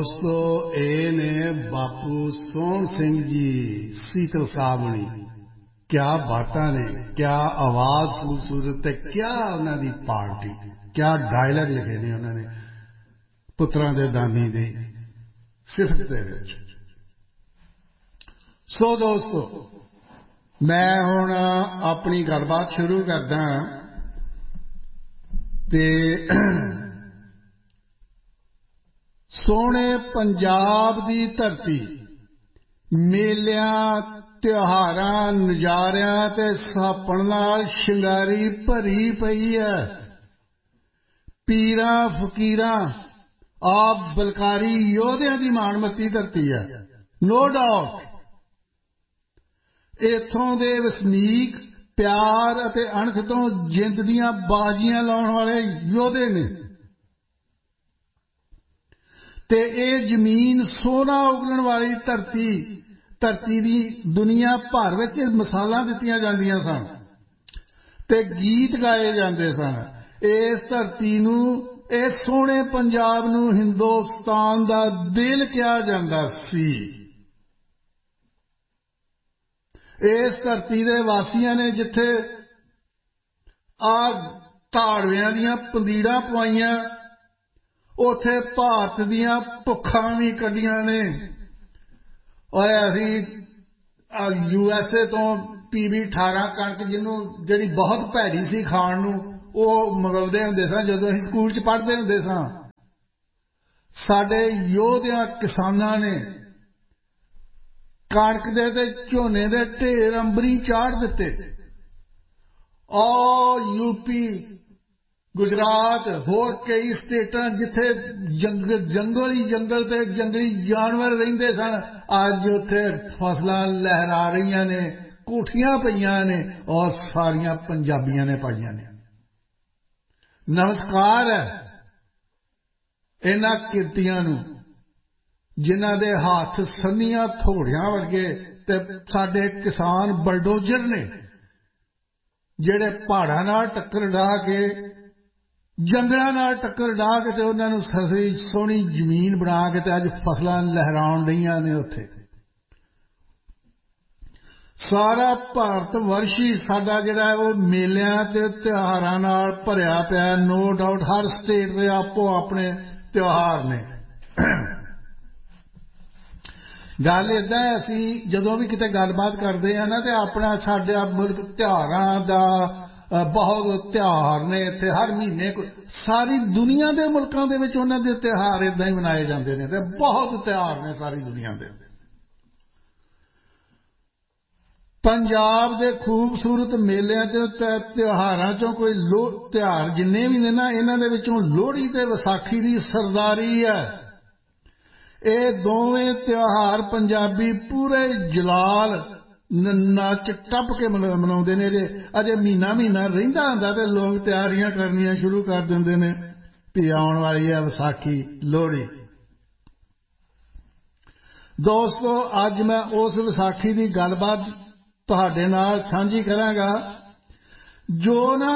ਦੋਸਤੋ ਇਹ ਨੇ ਬਾਪੂ ਸੋਹਣ ਸਿੰਘ ਜੀ ਸੀਤਲ ਸਾਹਿਬ ਨੇ। ਕਿਆ ਬਾਤਾਂ ਨੇ, ਕਿਆ ਆਵਾਜ਼ ਖੂਬਸੂਰਤ ਤੇ ਕਿਆ ਉਹਨਾਂ ਦੀ ਪਾਰਟੀ, ਕਿਆ ਡਾਇਲਾਗ ਲਿਖੇ ਨੇ ਉਹਨਾਂ ਨੇ ਪੁੱਤਰਾਂ ਦੇ ਦਾਨੀ ਦੀ ਸਿਫਤ ਦੇ ਵਿੱਚ। ਸੋ ਦੋਸਤੋ ਮੈਂ ਹੁਣ ਆਪਣੀ ਗੱਲਬਾਤ ਸ਼ੁਰੂ ਕਰਦਾ ਤੇ ਸੋਹਣੇ ਪੰਜਾਬ ਦੀ ਧਰਤੀ ਮੇਲਿਆਂ ਤਿਉਹਾਰਾਂ ਨਜ਼ਾਰਿਆਂ ਤੇ ਸਾਪਣ ਨਾਲ ਸ਼ਿੰਗਾਰੀ ਭਰੀ ਪਈ ਹੈ। ਪੀਰਾਂ ਫਕੀਰਾਂ ਆਪ ਬਲਕਾਰੀ ਯੋਧਿਆਂ ਦੀ ਮਾਣਮੱਤੀ ਧਰਤੀ ਹੈ, ਨੋ ਡਾਊਟ। ਇੱਥੋਂ ਦੇ ਵਸਨੀਕ ਪਿਆਰ ਅਤੇ ਅਣਖ ਤੋਂ ਜਿੰਦ ਦੀਆਂ ਬਾਜ਼ੀਆਂ ਲਾਉਣ ਵਾਲੇ ਯੋਧੇ ਨੇ ਤੇ ਇਹ ਜ਼ਮੀਨ ਸੋਨਾ ਉਗਲਣ ਵਾਲੀ ਧਰਤੀ ਦੀ ਦੁਨੀਆ ਭਰ ਵਿੱਚ ਮਿਸਾਲਾਂ ਦਿੱਤੀਆਂ ਜਾਂਦੀਆਂ ਸਨ ਤੇ ਗੀਤ ਗਾਏ ਜਾਂਦੇ ਸਨ। ਇਸ ਧਰਤੀ ਨੂੰ, ਇਸ ਸੋਹਣੇ ਪੰਜਾਬ ਨੂੰ ਹਿੰਦੁਸਤਾਨ ਦਾ ਦਿਲ ਕਿਹਾ ਜਾਂਦਾ ਸੀ। ਇਸ ਧਰਤੀ ਦੇ ਵਾਸੀਆਂ ਨੇ ਜਿੱਥੇ ਧਾੜਵਿਆਂ ਦੀਆਂ ਪੰਦੀੜਾਂ ਪਵਾਈਆਂ, ਉੱਥੇ ਭਾਰਤ ਦੀਆਂ ਭੁੱਖਾਂ ਵੀ ਕੱਢੀਆਂ ਨੇ। ਓਏ ਅਸੀਂ USA ਤੋਂ PB 18 ਕਣਕ ਜਿਹੜੀ ਬਹੁਤ ਭੈੜੀ ਸੀ ਖਾਣ ਨੂੰ, ਉਹ ਮੰਗਵਾਉਂਦੇ ਹੁੰਦੇ ਸਾਂ ਜਦੋਂ ਅਸੀਂ ਸਕੂਲ 'ਚ ਪੜ੍ਹਦੇ ਹੁੰਦੇ ਸਾਂ। ਸਾਡੇ ਯੋਧਿਆਂ ਕਿਸਾਨਾਂ ਨੇ ਕਣਕ ਦੇ ਤੇ ਝੋਨੇ ਦੇ ਢੇਰ ਅੰਬਰੀ ਚਾੜ ਦਿੱਤੇ। UP, ਗੁਜਰਾਤ, ਹੋਰ ਕਈ ਸਟੇਟਾਂ ਜਿੱਥੇ ਜੰਗਲ ਤੇ ਜੰਗਲੀ ਜਾਨਵਰ ਰਹਿੰਦੇ ਸਨ, ਅੱਜ ਉੱਥੇ ਫਸਲਾਂ ਲਹਿਰਾ ਰਹੀਆਂ ਨੇ, ਕੋਠੀਆਂ ਪਈਆਂ ਨੇ ਔਰ ਸਾਰੀਆਂ ਪੰਜਾਬੀਆਂ ਨੇ ਪਾਈਆਂ ਨੇ। ਨਮਸਕਾਰ ਹੈ ਇਹਨਾਂ ਕਿਰਤੀਆਂ ਨੂੰ ਜਿਨ੍ਹਾਂ ਦੇ ਹੱਥ ਸੰਨੀਆਂ ਥੋੜਿਆਂ ਵਰਗੇ ਤੇ ਸਾਡੇ ਕਿਸਾਨ ਬਲਡੋਜ਼ਰ ਨੇ ਜਿਹੜੇ ਪਹਾੜਾਂ ਨਾਲ ਟੱਕਰ ਡਾ ਕੇ, ਜੰਗਲਾਂ ਨਾਲ ਟੱਕਰ ਡਾ ਕੇ ਤੇ ਉਹਨਾਂ ਨੂੰ ਸਸੀ ਸੋਹਣੀ ਜ਼ਮੀਨ ਬਣਾ ਕੇ ਤੇ ਅੱਜ ਫਸਲਾਂ ਲਹਿਰਾਉਣ ਰਹੀਆਂ ਨੇ। ਉੱਥੇ ਸਾਰਾ ਭਾਰਤ ਵਰਸ਼ ਹੀ ਸਾਡਾ ਜਿਹੜਾ ਉਹ ਮੇਲਿਆਂ ਤੇ ਤਿਉਹਾਰਾਂ ਨਾਲ ਭਰਿਆ ਪਿਆ। ਨੋ ਡਾਊਟ ਹਰ ਸਟੇਟ ਦੇ ਆਪੋ ਆਪਣੇ ਤਿਉਹਾਰ ਨੇ। ਗੱਲ ਏਦਾਂ ਹੈ, ਅਸੀਂ ਜਦੋਂ ਵੀ ਕਿਤੇ ਗੱਲਬਾਤ ਕਰਦੇ ਹਾਂ ਨਾ ਤੇ ਆਪਣਾ ਸਾਡਾ ਮੁਲਕ ਤਿਉਹਾਰਾਂ ਦਾ ਬਹੁਤ ਤਿਉਹਾਰ ਨੇ ਇੱਥੇ ਹਰ ਮਹੀਨੇ। ਸਾਰੀ ਦੁਨੀਆ ਦੇ ਮੁਲਕਾਂ ਦੇ ਵਿੱਚ ਉਹਨਾਂ ਦੇ ਤਿਉਹਾਰ ਏਦਾਂ ਹੀ ਮਨਾਏ ਜਾਂਦੇ ਨੇ ਤੇ ਬਹੁਤ ਤਿਉਹਾਰ ਨੇ ਸਾਰੀ ਦੁਨੀਆ ਦੇ। ਪੰਜਾਬ ਦੇ ਖੂਬਸੂਰਤ ਮੇਲਿਆਂ ਤੇ ਤਿਉਹਾਰਾਂ ਚੋਂ ਕੋਈ ਤਿਉਹਾਰ ਜਿੰਨੇ ਵੀ ਨੇ ਨਾ, ਇਹਨਾਂ ਦੇ ਵਿੱਚੋਂ ਲੋਹੜੀ ਤੇ ਵਿਸਾਖੀ ਦੀ ਸਰਦਾਰੀ ਹੈ। ਇਹ ਦੋਵੇਂ ਤਿਉਹਾਰ ਪੰਜਾਬੀ ਪੂਰੇ ਜਲਾਲ ਨੱਚ ਟੱਪ ਕੇ ਮਨਾਉਂਦੇ ਨੇ। ਅਜੇ ਮਹੀਨਾ ਰਹਿੰਦਾ ਹੁੰਦਾ ਤੇ ਲੋਕ ਤਿਆਰੀਆਂ ਕਰਨੀਆਂ ਸ਼ੁਰੂ ਕਰ ਦਿੰਦੇ ਨੇ ਵੀ ਆਉਣ ਵਾਲੀ ਹੈ ਵਿਸਾਖੀ, ਲੋਹੜੀ। ਦੋਸਤੋ ਅੱਜ ਮੈਂ ਉਸ ਵਿਸਾਖੀ ਦੀ ਗੱਲਬਾਤ ਤੁਹਾਡੇ ਨਾਲ ਸਾਂਝੀ ਕਰਾਂਗਾ ਜੋ ਨਾ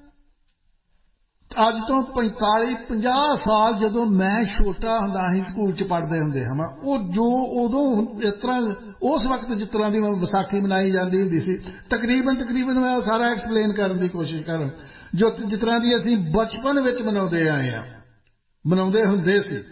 ਅੱਜ ਤੋਂ 45-50 ਸਾਲ ਜਦੋਂ ਮੈਂ ਛੋਟਾ ਹੁੰਦਾ ਸੀ, ਸਕੂਲ 'ਚ ਪੜ੍ਹਦੇ ਹੁੰਦੇ ਹਾਂ, ਉਹ ਜੋ ਉਦੋਂ ਇਸ ਤਰ੍ਹਾਂ ਉਸ ਵਕਤ ਜਿਸ ਤਰ੍ਹਾਂ ਦੀ ਵਿਸਾਖੀ ਮਨਾਈ ਜਾਂਦੀ ਹੁੰਦੀ ਸੀ, ਤਕਰੀਬਨ ਮੈਂ ਸਾਰਾ ਐਕਸਪਲੇਨ ਕਰਨ ਦੀ ਕੋਸ਼ਿਸ਼ ਕਰਾਂ ਜਿਸ ਤਰ੍ਹਾਂ ਦੀ ਅਸੀਂ ਬਚਪਨ ਵਿੱਚ ਮਨਾਉਂਦੇ ਆਏ ਹਾਂ, ਮਨਾਉਂਦੇ ਹੁੰਦੇ ਸੀ।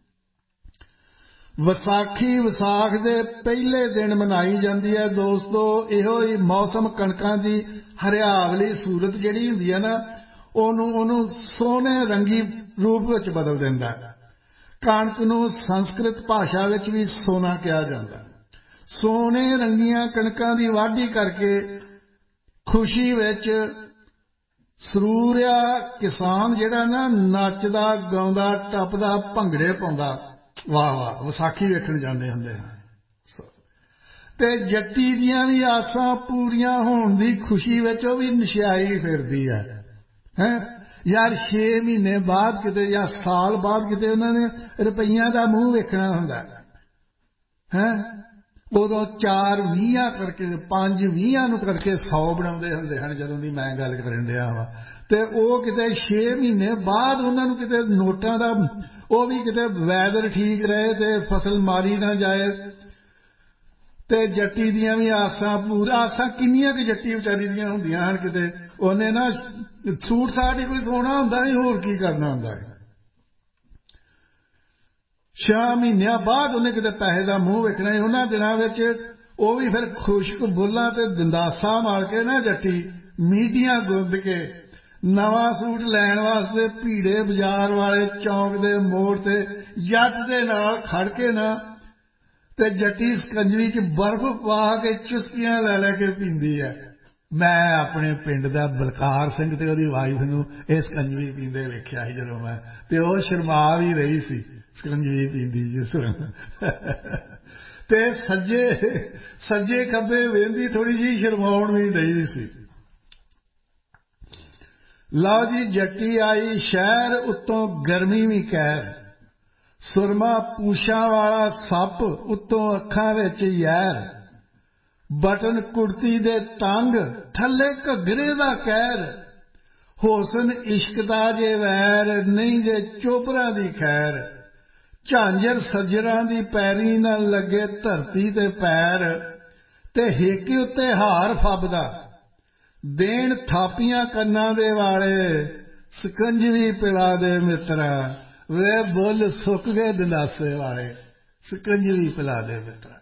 ਵਿਸਾਖੀ ਵਿਸਾਖ ਦੇ ਪਹਿਲੇ ਦਿਨ ਮਨਾਈ ਜਾਂਦੀ ਹੈ ਦੋਸਤੋ। ਇਹੋ ਹੀ ਮੌਸਮ ਕਣਕਾਂ ਦੀ ਹਰਿਆਵਲੀ ਸੂਰਤ ਜਿਹੜੀ ਹੁੰਦੀ ਹੈ ਨਾ, ਉਹਨੂੰ ਸੋਹਣੇ ਰੰਗੀ ਰੂਪ ਵਿੱਚ ਬਦਲ ਦਿੰਦਾ। ਕਣਕ ਨੂੰ ਸੰਸਕ੍ਰਿਤ ਭਾਸ਼ਾ ਵਿੱਚ ਵੀ ਸੋਨਾ ਕਿਹਾ ਜਾਂਦਾ। ਸੋਹਣੇ ਰੰਗੀਆਂ ਕਣਕਾਂ ਦੀ ਵਾਢੀ ਕਰਕੇ ਖੁਸ਼ੀ ਵਿੱਚ ਸਰੂਰਿਆ ਕਿਸਾਨ ਜਿਹੜਾ ਨਾ ਨੱਚਦਾ ਗਾਉਂਦਾ ਟੱਪਦਾ ਭੰਗੜੇ ਪਾਉਂਦਾ, ਵਾਹ ਵਾਹ, ਵਿਸਾਖੀ ਵੇਖਣ ਜਾਂਦੇ ਹੁੰਦੇ ਹਨ। ਤੇ ਜੱਟੀ ਦੀਆਂ ਵੀ ਆਸਾਂ ਪੂਰੀਆਂ ਹੋਣ ਦੀ ਖੁਸ਼ੀ ਵਿੱਚ ਉਹ ਵੀ ਨਸ਼ਿਆਈ ਫਿਰਦੀ ਹੈ। ਯਾਰ 6 ਮਹੀਨੇ ਬਾਅਦ ਕਿਤੇ ਜਾਂ ਸਾਲ ਬਾਅਦ ਕਿਤੇ ਉਹਨਾਂ ਨੇ ਰੁਪਈਆਂ ਦਾ ਮੂੰਹ ਵੇਖਣਾ ਹੁੰਦਾ ਹੈ। ਉਦੋਂ 4-20 ਕਰਕੇ 5-20 ਨੂੰ ਕਰਕੇ 100 ਬਣਾਉਂਦੇ ਹੁੰਦੇ ਹਨ ਜਦੋਂ ਦੀ ਮੈਂ ਗੱਲ ਕਰਨ ਡਿਆ ਵਾ। ਤੇ ਉਹ ਕਿਤੇ 6 ਮਹੀਨੇ ਬਾਅਦ ਉਹਨਾਂ ਨੂੰ ਕਿਤੇ ਨੋਟਾਂ ਦਾ ਉਹ ਵੀ ਕਿਤੇ ਵੈਦਰ ਠੀਕ ਰਹੇ ਤੇ ਫਸਲ ਮਾਰੀ ਨਾ ਜਾਏ ਤੇ ਜੱਟੀ ਦੀਆਂ ਵੀ ਆਸਾਂ ਪੂਰਾ ਆਸਾਂ ਕਿੰਨੀਆਂ ਕਿ ਜੱਟੀ ਵਿਚਾਰੀ ਦੀਆਂ ਹੁੰਦੀਆਂ ਹਨ ਕਿਤੇ ਉਹਨੇ ਨਾ ਸੂਟ ਸਾਟ ਹੀ ਕੋਈ ਸੋਣਾ ਹੁੰਦਾ ਨਹੀਂ ਹੋਰ ਕੀ ਕਰਨਾ ਹੁੰਦਾ ਹੈ 6 ਮਹੀਨਿਆਂ ਬਾਅਦ ਉਹਨੇ ਕਿਤੇ ਪੈਸੇ ਦਾ ਮੂੰਹ ਵੇਖਣਾ ਉਹਨਾਂ ਦਿਨਾਂ ਵਿੱਚ ਉਹ ਵੀ ਫਿਰ ਖੁਸ਼ਕ ਬੁੱਲਾਂ ਤੇ ਦੰਦਾਸਾ ਮਾਰ ਕੇ ਨਾ ਜੱਟੀ ਮੀਡੀਆਂ ਗੁੰਦ ਕੇ ਨਵਾਂ ਸੂਟ ਲੈਣ ਵਾਸਤੇ ਭੀੜੇ ਬਾਜ਼ਾਰ ਵਾਲੇ ਚੌਂਕ ਦੇ ਮੋੜ ਤੇ ਜੱਟ ਦੇ ਨਾਲ ਖੜ ਕੇ ਨਾ ਤੇ ਜੱਟੀ ਸਕੰਜਵੀ 'ਚ ਬਰਫ਼ ਪਾ ਕੇ ਚੁਸਕੀਆਂ ਲੈ ਕੇ ਪੀਂਦੀ ਹੈ ਮੈਂ ਆਪਣੇ ਪਿੰਡ ਦਾ ਬਲਕਾਰ ਸਿੰਘ ਤੇ ਉਹਦੀ ਵਾਈਫ ਨੂੰ ਇਹ ਸਕੰਜਵੀ ਪੀਂਦੇ ਵੇਖਿਆ ਸੀ ਜਦੋਂ ਮੈਂ ਤੇ ਉਹ ਸ਼ਰਮਾ ਵੀ ਰਹੀ ਸੀ ਸਕੰਜਵੀ ਪੀਂਦੀ ਜਿਸ ਤੇ ਸੱਜੇ ਖੱਬੇ ਵੇਂਦੀ ਥੋੜੀ ਜਿਹੀ ਸ਼ਰਮਾਉਣ ਵੀ ਡਈ ਸੀ ਲਓ ਜੀ ਜੱਟੀ ਆਈ ਸ਼ਹਿਰ ਉੱਤੋਂ ਗਰਮੀ ਵੀ ਕਹਿਰ ਸੁਰਮਾ ਪੂਛਾਂ ਵਾਲਾ ਸੱਪ ਉੱਤੋਂ ਅੱਖਾਂ ਵਿੱਚ ਯੈਰ ਬਟਨ ਕੁੜਤੀ ਦੇ ਤੰਗ ਥੱਲੇ ਘੱਗਰੇ ਦਾ ਕਹਿਰ ਹੁਸਨ ਇਸ਼ਕ ਦਾ ਜੇ ਵੈਰ ਨਹੀਂ ਜੇ ਚੋਬਰਾਂ ਦੀ ਖੈਰ ਝਾਂਜਰ ਸੱਜਰਾਂ ਦੀ ਪੈਰੀ ਨਾਲ ਲੱਗੇ ਧਰਤੀ ਤੇ ਪੈਰ ਤੇ ਹਿੱਕ ਉੱਤੇ ਹਾਰ ਫੱਬਦਾ ਦੇਣ ਥਾਪੀਆਂ ਕੰਨਾਂ ਦੇ ਵਾਲੇ ਸਕੰਜਵੀ ਪਿਲਾ ਦੇ ਮਿੱਤਰਾ ਵੇ ਬੁੱਲ ਸੁੱਕ ਗਏ ਦੰਦਾਸੇ ਵਾਲੇ ਸਕੰਜਵੀ ਪਿਲਾ ਦੇ ਮਿੱਤਰਾ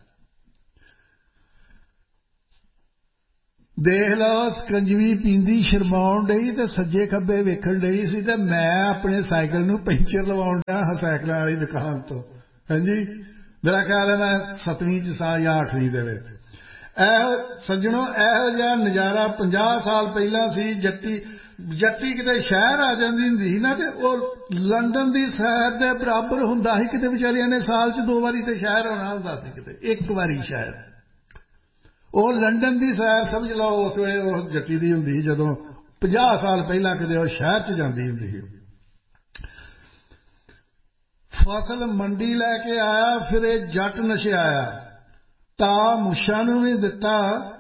ਦੇਖ ਲਓ ਸਕੰਜਵੀ ਪੀਂਦੀ ਸ਼ਰਮਾਉਣ ਡਈ ਤੇ ਸੱਜੇ ਖੱਬੇ ਵੇਖਣ ਡਈ ਸੀ ਤੇ ਮੈਂ ਆਪਣੇ ਸਾਈਕਲ ਨੂੰ ਪੈਂਚਰ ਲਵਾਉਣ ਡਿਆ ਸਾਈਕਲਾਂ ਵਾਲੀ ਦੁਕਾਨ ਤੋਂ ਹਾਂਜੀ ਮੇਰਾ ਖਿਆਲ ਹੈ ਮੈਂ 7ਵੀਂ 'ਚ ਸਾਂ ਜਾਂ 8ਵੀਂ ਦੇ ਵਿੱਚ ਸੱਜਣੋ ਇਹੋ ਜਿਹਾ ਨਜ਼ਾਰਾ 50 ਸਾਲ ਪਹਿਲਾਂ ਸੀ ਜੱਟੀ ਕਿਤੇ ਸ਼ਹਿਰ ਆ ਜਾਂਦੀ ਹੁੰਦੀ ਸੀ ਨਾ ਤੇ ਉਹ ਲੰਡਨ ਦੀ ਸੈਰ ਦੇ ਬਰਾਬਰ ਹੁੰਦਾ ਸੀ ਕਿਤੇ ਵਿਚਾਰਿਆਂ ਨੇ ਸਾਲ 'ਚ 2 ਵਾਰੀ ਤੇ ਸ਼ਹਿਰ ਆਉਣਾ ਹੁੰਦਾ ਸੀ ਕਿਤੇ ਇੱਕ ਵਾਰੀ ਸ਼ਹਿਰ ਉਹ ਲੰਡਨ ਦੀ ਸੈਰ ਸਮਝ ਲਓ ਉਸ ਵੇਲੇ ਉਹ ਜੱਟੀ ਦੀ ਹੁੰਦੀ ਸੀ ਜਦੋਂ 50 ਸਾਲ ਪਹਿਲਾਂ ਕਿਤੇ ਉਹ ਸ਼ਹਿਰ 'ਚ ਜਾਂਦੀ ਹੁੰਦੀ ਸੀ ਫਸਲ ਮੰਡੀ ਲੈ ਕੇ ਆਇਆ ਫਿਰ ਇਹ ਜੱਟ ਨਸ਼ਿਆਇਆ ਤਾਂ ਮੁੱਛਾਂ ਨੂੰ ਵੀ ਦਿੱਤਾ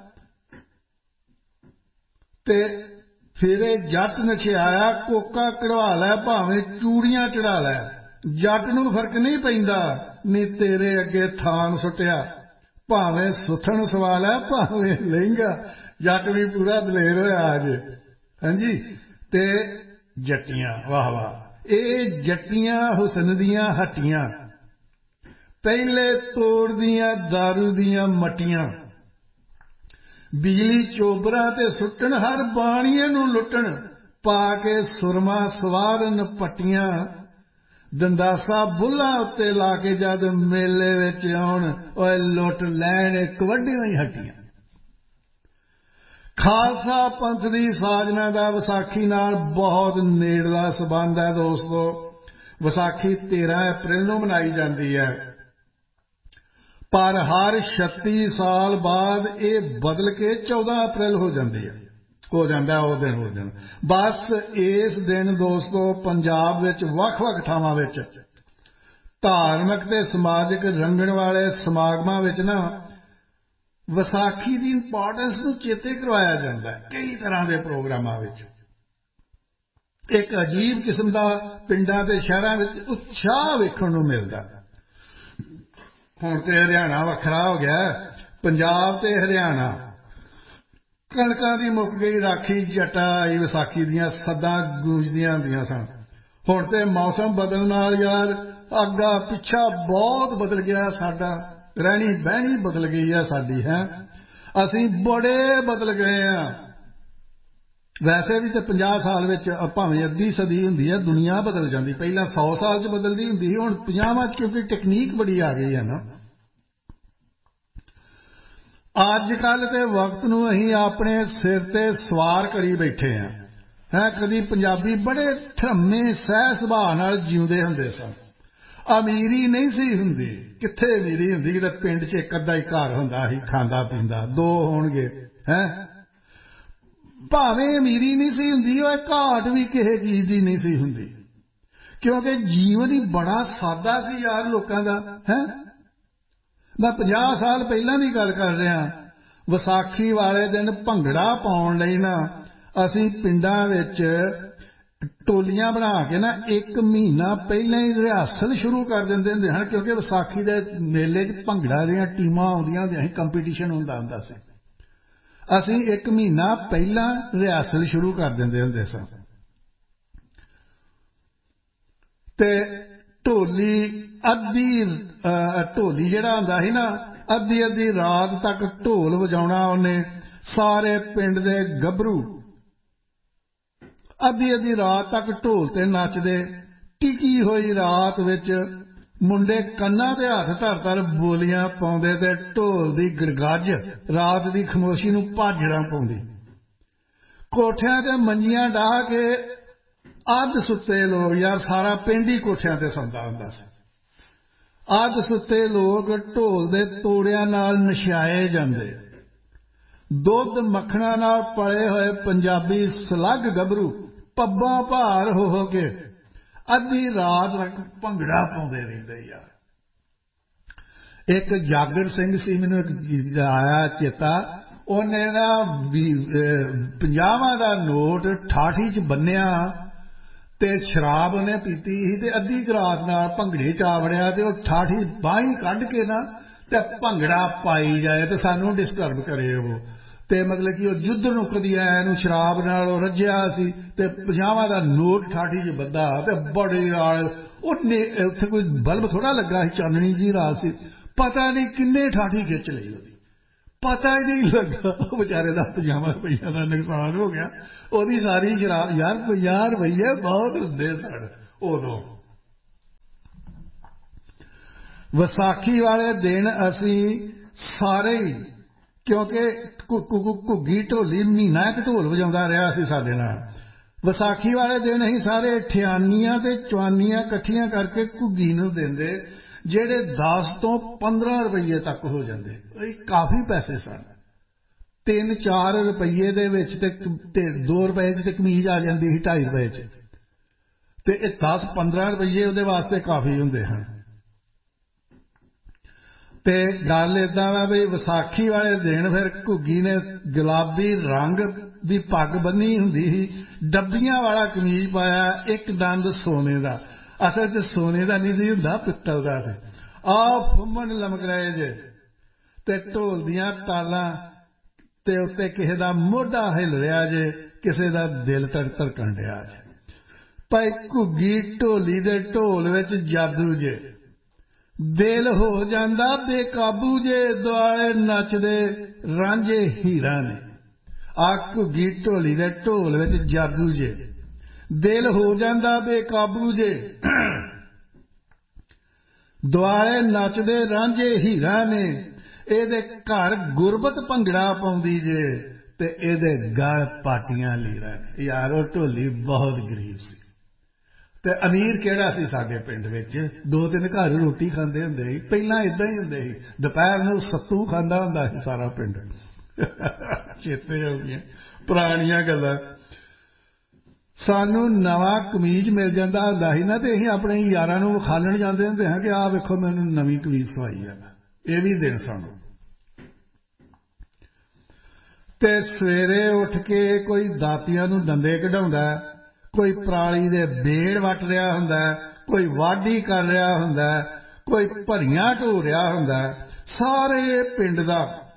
ਤੇ ਫਿਰ ਇਹ ਜੱਟ ਨਸ਼ਿਆਇਆ ਕੋਕਾ ਕਢਵਾ ਲੈ ਭਾਵੇਂ ਚੂੜੀਆਂ ਚੜਾ ਲੈ ਜੱਟ ਨੂੰ ਫਰਕ ਨਹੀਂ ਪੈਂਦਾ ਨੀ ਤੇਰੇ ਅੱਗੇ ਥਾਨ ਸੁੱਟਿਆ ਭਾਵੇਂ ਸੁੱਥਣ ਸਵਾ ਲੈ ਭਾਵੇਂ ਲਹਿੰਗਾ ਜੱਟ ਵੀ ਪੂਰਾ ਦਲੇਰ ਹੋਇਆ ਅੱਜ ਹਾਂਜੀ ਤੇ ਜੱਟੀਆਂ ਵਾਹ ਵਾਹ ਇਹ ਜੱਟੀਆਂ ਹੁਸਨ ਦੀਆਂ ਹੱਟੀਆਂ ਪਹਿਲੇ ਤੋੜਦੀਆਂ ਦਾਰੂ ਦੀਆਂ ਮੱਟੀਆਂ ਬਿਜਲੀ ਚੋਬਰਾਂ ਤੇ ਸੁੱਟਣ ਹਰ ਬਾਣੀਏ ਨੂੰ ਲੁੱਟਣ ਪਾ ਕੇ ਸੁਰਮਾ ਸਵਾਰਨ ਪੱਟੀਆਂ ਦੰਦਾਸਾ ਬੁੱਲਾਂ ਉੱਤੇ ਲਾ ਕੇ ਜਦ ਮੇਲੇ ਵਿੱਚ ਆਉਣ ਓਏ ਲੁੱਟ ਲੈਣ ਕਵੱਡੀਆਂ ਹੀ ਹੱਟੀਆਂ ਖਾਲਸਾ ਪੰਥ ਦੀ ਸਾਜਨਾ ਦਾ ਵਿਸਾਖੀ ਨਾਲ ਬਹੁਤ ਨੇੜਲਾ ਸਬੰਧ ਹੈ ਦੋਸਤੋ ਵਿਸਾਖੀ 13 ਅਪ੍ਰੈਲ ਨੂੰ ਮਨਾਈ ਜਾਂਦੀ ਹੈ ਪਰ ਹਰ 36 ਸਾਲ ਬਾਅਦ ਇਹ ਬਦਲ ਕੇ 14 ਅਪ੍ਰੈਲ ਹੋ ਜਾਂਦੀ ਹੈ ਹੋ ਜਾਂਦਾ ਉਹ ਦਿਨ ਬਸ ਇਸ ਦਿਨ ਦੋਸਤੋ ਪੰਜਾਬ ਵਿੱਚ ਵੱਖ-ਵੱਖ ਥਾਵਾਂ ਵਿੱਚ ਧਾਰਮਿਕ ਤੇ ਸਮਾਜਿਕ ਰੰਗਣ ਵਾਲੇ ਸਮਾਗਮਾਂ ਵਿੱਚ ਨਾ ਵਿਸਾਖੀ ਦੀ ਇੰਪੋਰਟੈਂਸ ਨੂੰ ਚੇਤੇ ਕਰਵਾਇਆ ਜਾਂਦਾ ਹੈ ਕਈ ਤਰ੍ਹਾਂ ਦੇ ਪ੍ਰੋਗਰਾਮਾਂ ਵਿੱਚ ਇੱਕ ਅਜੀਬ ਕਿਸਮ ਦਾ ਪਿੰਡਾਂ ਤੇ ਸ਼ਹਿਰਾਂ ਵਿੱਚ ਉਤਸ਼ਾਹ ਵੇਖਣ ਨੂੰ ਮਿਲਦਾ ਹੁਣ ਤੇ ਹਰਿਆਣਾ ਵੱਖਰਾ ਹੋ ਗਿਆ ਪੰਜਾਬ ਤੇ ਹਰਿਆਣਾ ਕਣਕਾਂ ਦੀ ਮੁੱਕ ਗਈ ਰਾਖੀ ਜੱਟਾ ਆਈ ਵਿਸਾਖੀ ਦੀਆਂ ਸੱਦਾਂ ਗੂੰਜਦੀਆਂ ਹੁੰਦੀਆਂ ਸਨ ਹੁਣ ਤੇ ਮੌਸਮ ਬਦਲਣ ਨਾਲ ਯਾਰ ਅੱਗਾ ਪਿੱਛਾ ਬਹੁਤ ਬਦਲ ਗਿਆ ਸਾਡਾ ਰਹਿਣੀ ਬਹਿਣੀ ਬਦਲ ਗਈ ਹੈ ਸਾਡੀ ਹੈ ਅਸੀਂ ਬੜੇ ਬਦਲ ਗਏ ਹਾਂ ਵੈਸੇ ਵੀ ਤੇ 50 ਸਾਲ ਵਿੱਚ ਭਾਵੇਂ ਅੱਧੀ ਸਦੀ ਹੁੰਦੀ ਹੈ ਦੁਨੀਆ ਬਦਲ ਜਾਂਦੀ ਪਹਿਲਾਂ 100 ਸਾਲ 'ਚ ਬਦਲਦੀ ਹੁੰਦੀ ਸੀ ਹੁਣ 50 'ਚ ਕਿਉਂਕਿ ਟੈਕਨੀਕ ਬੜੀ ਆ ਗਈ ਹੈ ਨਾ ਅੱਜ ਕੱਲ੍ਹ ਤੇ ਵਕਤ ਨੂੰ ਅਸੀਂ ਆਪਣੇ ਸਿਰ ਤੇ ਸਵਾਰ ਕਰੀ ਬੈਠੇ ਹਾਂ ਕਦੀ ਪੰਜਾਬੀ ਬੜੇ ਧਰਮੇ ਸਹਿ ਸੁਭਾਅ ਨਾਲ ਜਿਉਂਦੇ ਹੁੰਦੇ ਸਨ ਅਮੀਰੀ ਨਹੀਂ ਸੀ ਹੁੰਦੀ ਕਿੱਥੇ ਅਮੀਰੀ ਹੁੰਦੀ ਕਿਤੇ ਪਿੰਡ 'ਚ ਇੱਕ ਅੱਧਾ ਹੀ ਘਰ ਹੁੰਦਾ ਸੀ ਖਾਂਦਾ ਪੀਂਦਾ 2 ਹੋਣਗੇ ਭਾਵੇਂ ਅਮੀਰੀ ਨਹੀਂ ਸੀ ਹੁੰਦੀ ਉਹ ਘਾਟ ਵੀ ਕਿਸੇ ਚੀਜ਼ ਦੀ ਨਹੀਂ ਸੀ ਹੁੰਦੀ ਕਿਉਂਕਿ ਜੀਵਨ ਹੀ ਬੜਾ ਸਾਦਾ ਸੀ ਯਾਰ ਲੋਕਾਂ ਦਾ ਮੈਂ 50 ਸਾਲ ਪਹਿਲਾਂ ਦੀ ਗੱਲ ਕਰ ਰਿਹਾ ਵਿਸਾਖੀ ਵਾਲੇ ਦਿਨ ਭੰਗੜਾ ਪਾਉਣ ਲਈ ਨਾ ਅਸੀਂ ਪਿੰਡਾਂ ਵਿੱਚ ਟੋਲੀਆਂ ਬਣਾ ਕੇ ਨਾ 1 ਮਹੀਨਾ ਪਹਿਲਾਂ ਹੀ ਰਿਹਰਸਲ ਸ਼ੁਰੂ ਕਰ ਦਿੰਦੇ ਹੁੰਦੇ ਹਨ, ਕਿਉਂਕਿ ਵਿਸਾਖੀ ਦੇ ਮੇਲੇ 'ਚ ਭੰਗੜਾ ਦੀਆਂ ਟੀਮਾਂ ਆਉਂਦੀਆਂ ਹੁੰਦੀਆਂ ਸੀ, ਕੰਪੀਟੀਸ਼ਨ ਹੁੰਦਾ ਸੀ। ਅਸੀਂ 1 ਮਹੀਨਾ ਪਹਿਲਾਂ ਰਿਹਰਸਲ ਸ਼ੁਰੂ ਕਰ ਦਿੰਦੇ ਹੁੰਦੇ ਸਾਂ। ਤੇ ਢੋਲੀ ਜਿਹੜਾ ਹੁੰਦਾ ਸੀ ਨਾ, ਅੱਧੀ ਰਾਤ ਤੱਕ ਢੋਲ ਵਜਾਉਣਾ ਉਹਨੇ। ਸਾਰੇ ਪਿੰਡ ਦੇ ਗੱਭਰੂ ਅੱਧੀ ਰਾਤ ਤੱਕ ਢੋਲ ਤੇ ਨੱਚਦੇ। ਟਿਕੀ ਹੋਈ ਰਾਤ ਵਿੱਚ ਮੁੰਡੇ ਕੰਨਾਂ ਤੇ ਹੱਥ ਧਰ ਬੋਲੀਆਂ ਪਾਉਂਦੇ ਤੇ ਢੋਲ ਦੀ ਗੜਗੱਜ ਰਾਤ ਦੀ ਖਾਮੋਸ਼ੀ ਨੂੰ ਭਾਜੜਾਂ ਪਾਉਂਦੀ। ਕੋਠਿਆਂ ਤੇ ਮੰਜੀਆਂ ਡਾਹ ਕੇ ਅੱਧ ਸੁੱਤੇ ਲੋਕ, ਯਾਰ ਸਾਰਾ ਪਿੰਡ ਹੀ ਕੋਠਿਆਂ ਤੇ ਸੌਂਦਾ ਹੁੰਦਾ ਸੀ। ਅੱਧ ਸੁੱਤੇ ਲੋਕ ਢੋਲ ਦੇ ਤੋੜਿਆਂ ਨਾਲ ਨਸ਼ਾਏ ਜਾਂਦੇ। ਦੁੱਧ ਮੱਖਣਾ ਨਾਲ ਪਲੇ ਹੋਏ ਪੰਜਾਬੀ ਸਲੱਗ ਗੱਭਰੂ ਪੱਬਾਂ ਭਾਰ ਹੋ ਕੇ ਅੱਧੀ ਰਾਤ ਤੱਕ ਭੰਗੜਾ ਪਾਉਂਦੇ ਰਹਿੰਦੇ। ਯਾਰ ਇੱਕ ਜਾਗਰ ਸਿੰਘ ਸੀ, ਮੈਨੂੰ ਇੱਕ ਆਇਆ ਚੇਤਾ, ਉਹਨੇ ਨਾ 50 ਦਾ ਨੋਟ ਠਾਠੀ 'ਚ ਬੰਨਿਆ ਤੇ ਸ਼ਰਾਬ ਉਹਨੇ ਪੀਤੀ ਸੀ ਤੇ ਅੱਧੀ ਰਾਤ ਨਾਲ ਭੰਗੜੇ 'ਚ ਆ ਵੜਿਆ ਤੇ ਉਹ ਠਾਠੀ ਬਾਹੀਂ ਕੱਢ ਕੇ ਨਾ ਤੇ ਭੰਗੜਾ ਪਾਈ ਜਾਏ ਤੇ ਸਾਨੂੰ ਡਿਸਟਰਬ ਕਰੇ ਉਹ। ਤੇ ਮਤਲਬ ਕਿ ਉਹ ਜੁੱਧ ਨੂੰ ਕਦੀ ਆਇਆ ਇਹਨੂੰ ਸ਼ਰਾਬ ਨਾਲ ਉਹ ਰੱਜਿਆ ਸੀ ਤੇ 50 ਦਾ ਨੋਟ ਠਾਠੀ 'ਚ ਬੱਧਾ ਤੇ ਬੜੇ ਉਹਨੇ ਉੱਥੇ ਕੋਈ ਬਲਬ ਥੋੜਾ ਲੱਗਾ ਸੀ, ਚਾਨਣੀ ਜੀ ਰਾਤ ਸੀ, ਪਤਾ ਨਹੀਂ ਕਿੰਨੇ ਠਾਠੀ ਖਿੱਚ ਲਈ ਉਹਦੀ, ਪਤਾ ਹੀ ਨਹੀਂ ਲੱਗਾ। ਉਹ ਵਿਚਾਰੇ ਦਾ 50 ਰੁਪਈਆ ਦਾ ਨੁਕਸਾਨ ਹੋ ਗਿਆ। ਉਹਦੀ ਸਾਰੀ ਸ਼ਰਾਬ, ਯਾਰ 50 ਰੁਪਈਏ ਬਹੁਤ ਹੁੰਦੇ ਸਨ ਉਦੋਂ। ਵਿਸਾਖੀ ਵਾਲੇ ਦਿਨ ਅਸੀਂ ਸਾਰੇ ਹੀ, ਕਿਉਂਕਿ ਘੁੱਗੀ ਢੋਲੀ ਮਹੀਨਾ ਇੱਕ ਢੋਲ ਵਜਾਉਂਦਾ ਰਿਹਾ ਸੀ ਸਾਡੇ ਨਾਲ, ਵਿਸਾਖੀ ਵਾਲੇ ਦਿਨ ਅਸੀਂ ਸਾਰੇ ਠਿਆਨੀਆਂ ਤੇ ਚਵਾਨੀਆਂ ਇਕੱਠੀਆਂ ਕਰਕੇ ਘੁੱਗੀ ਨੂੰ ਦਿੰਦੇ, ਜਿਹੜੇ 10 ਤੋਂ 15 ਰੁਪਈਏ ਤੱਕ ਹੋ ਜਾਂਦੇ। ਇਹ ਕਾਫੀ ਪੈਸੇ ਸਨ। 3-4 ਰੁਪਈਏ ਦੇ ਵਿੱਚ ਤੇ 2 ਰੁਪਏ 'ਚ ਤੇ ਕਮੀਜ਼ ਆ ਜਾਂਦੀ ਸੀ, 2.5 ਰੁਪਏ 'ਚ, ਤੇ ਇਹ 10-15 ਰੁਪਈਏ ਉਹਦੇ ਵਾਸਤੇ ਕਾਫੀ ਹੁੰਦੇ ਹਨ। ਤੇ ਗੱਲ ਏਦਾਂ ਵਾ ਵੀ ਵਿਸਾਖੀ ਵਾਲੇ ਦਿਨ ਫਿਰ ਘੁੱਗੀ ਨੇ ਗੁਲਾਬੀ ਰੰਗ ਦੀ ਪੱਗ ਬੰਨੀ ਹੁੰਦੀ ਸੀ, ਡੱਬੀਆਂ ਵਾਲਾ ਕਮੀਜ਼ ਪਾਇਆ, ਇੱਕ ਦੰਦ ਸੋਨੇ ਦਾ, ਅਸਲ 'ਚ ਸੋਨੇ ਦਾ ਨਹੀਂ ਸੀ ਹੁੰਦਾ, ਪਿੱਤਲ ਦਾ ਸੀ। ਫੁੰਮਣ ਲਮਕ ਰਹੇ ਜੇ ਤੇ ਢੋਲ ਦੀਆਂ ਤਾਲਾਂ ਤੇ ਉੱਤੇ ਕਿਸੇ ਦਾ ਮੋਢਾ ਹਿੱਲ ਰਿਹਾ ਜੇ, ਕਿਸੇ ਦਾ ਦਿਲ ਧੜਕਣ ਡਿਆ ਜੇ। ਭਾਈ ਘੁੱਗੀ ਢੋਲੀ ਦੇ ਢੋਲ ਵਿੱਚ ਜਾਦੂ ਜੇ, ਦਿਲ ਹੋ ਜਾਂਦਾ ਬੇਕਾਬੂ ਜੇ, ਦੁਆਲੇ ਨੱਚਦੇ ਰਾਂਝੇ ਹੀਰਾਂ ਨੇ। ਘੁੱਗੀ ਢੋਲੀ ਦੇ ਢੋਲ ਵਿੱਚ ਜਾਦੂ ਜੇ, ਦਿਲ ਹੋ ਜਾਂਦਾ ਬੇਕਾਬੂ ਜੇ, ਦੁਆਲੇ ਨੱਚਦੇ ਰਾਂਝੇ ਹੀਰਾਂ ਨੇ। ਇਹਦੇ ਘਰ ਗੁਰਬਤ ਭੰਗੜਾ ਪਾਉਂਦੀ ਜੇ ਤੇ ਇਹਦੇ ਗਲ ਪਾਟੀਆਂ ਲੀਰਾਂ ਨੇ। ਯਾਰ ਉਹ ਢੋਲੀ ਬਹੁਤ ਗਰੀਬ ਸੀ ਤੇ ਅਮੀਰ ਕਿਹੜਾ ਸੀ ਸਾਡੇ ਪਿੰਡ ਵਿੱਚ। 2-3 ਘਰ ਰੋਟੀ ਖਾਂਦੇ ਹੁੰਦੇ ਸੀ, ਪਹਿਲਾਂ ਏਦਾਂ ਹੀ ਹੁੰਦੇ ਸੀ, ਦੁਪਹਿਰ ਨੂੰ ਸੱਤੂ ਖਾਂਦਾ ਹੁੰਦਾ ਸੀ ਸਾਰਾ ਪਿੰਡ। ਚੇਤੇ ਹੋ ਗਈਆਂ ਪੁਰਾਣੀਆਂ ਗੱਲਾਂ। ਸਾਨੂੰ ਨਵਾਂ ਕਮੀਜ਼ ਮਿਲ ਜਾਂਦਾ ਹੁੰਦਾ ਸੀ ਨਾ, ਤੇ ਅਸੀਂ ਆਪਣੇ ਯਾਰਾਂ ਨੂੰ ਵਿਖਾਲਣ ਜਾਂਦੇ ਹੁੰਦੇ ਹਾਂ ਕਿ ਆਹ ਵੇਖੋ ਮੈਨੂੰ ਨਵੀਂ ਕਮੀਜ਼ ਸਵਾਈ ਆ। ਇਹ ਵੀ ਦਿਨ ਸਾਨੂੰ। ਤੇ ਸਵੇਰੇ ਉੱਠ ਕੇ ਕੋਈ ਦਾਤੀਆਂ ਨੂੰ ਦੰਦੇ ਕਢਾਉਂਦਾ, ਕੋਈ ਪਰਾਲੀ ਦੇ ਬੇੜ ਵੱਟ ਰਿਹਾ ਹੁੰਦਾ, ਕੋਈ ਵਾਢੀ ਕਰ ਰਿਹਾ ਹੁੰਦਾ, ਕੋਈ ਭਰੀਆਂ ਢੋ ਰਿਹਾ ਹੁੰਦਾ। ਸਾਰੇ ਪਿੰਡ ਦਾ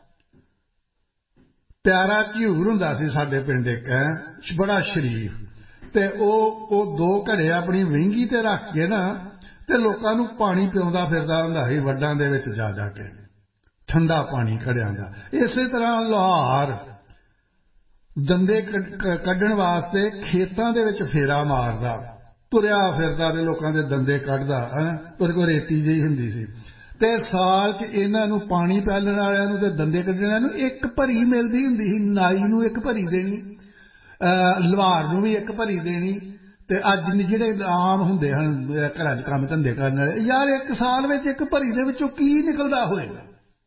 ਪਿਆਰਾ ਝਿਊਰ ਹੁੰਦਾ ਸੀ ਸਾਡੇ ਪਿੰਡ ਇੱਕ, ਬੜਾ ਸ਼ਰੀਫ, ਤੇ ਉਹ 2 ਘੜੇ ਆਪਣੀ ਵਹਿੰਗੀ ਤੇ ਰੱਖ ਕੇ ਨਾ ਤੇ ਲੋਕਾਂ ਨੂੰ ਪਾਣੀ ਪਿਆਉਂਦਾ ਫਿਰਦਾ ਹੁੰਦਾ ਸੀ ਵੱਡਾਂ ਦੇ ਵਿੱਚ ਜਾ ਕੇ, ਠੰਡਾ ਪਾਣੀ ਘੜਿਆਂ ਦਾ। ਇਸੇ ਤਰ੍ਹਾਂ ਲੁਹਾਰ ਦੰਦੇ ਕੱਢਣ ਵਾਸਤੇ ਖੇਤਾਂ ਦੇ ਵਿੱਚ ਫੇਰਾ ਮਾਰਦਾ, ਤੁਰਿਆ ਫਿਰਦਾ ਤੇ ਲੋਕਾਂ ਦੇ ਦੰਦੇ ਕੱਢਦਾ। ਉਹਦੇ ਕੋਲ ਰੇਤੀ ਜਿਹੀ ਹੁੰਦੀ ਸੀ ਤੇ ਸਾਲ 'ਚ ਇਹਨਾਂ ਨੂੰ ਪਾਣੀ ਪਿਆਲਣ ਵਾਲਿਆਂ ਨੂੰ ਤੇ ਦੰਦੇ ਕੱਢਣ ਵਾਲਿਆਂ ਨੂੰ 1 ਭਰੀ ਮਿਲਦੀ ਹੁੰਦੀ ਸੀ। ਨਾਈ ਨੂੰ 1 ਭਰੀ ਦੇਣੀ, ਲੁਹਾਰ ਨੂੰ ਵੀ 1 ਭਰੀ ਦੇਣੀ। ਤੇ ਅੱਜ ਜਿਹੜੇ ਆਮ ਹੁੰਦੇ ਹਨ ਘਰਾਂ 'ਚ ਕੰਮ ਧੰਦੇ ਕਰਨ ਵਾਲੇ, ਯਾਰ 1 ਸਾਲ ਵਿੱਚ 1 ਭਰੀ ਦੇ ਵਿੱਚੋਂ ਕੀ ਨਿਕਲਦਾ ਹੋਏਗਾ।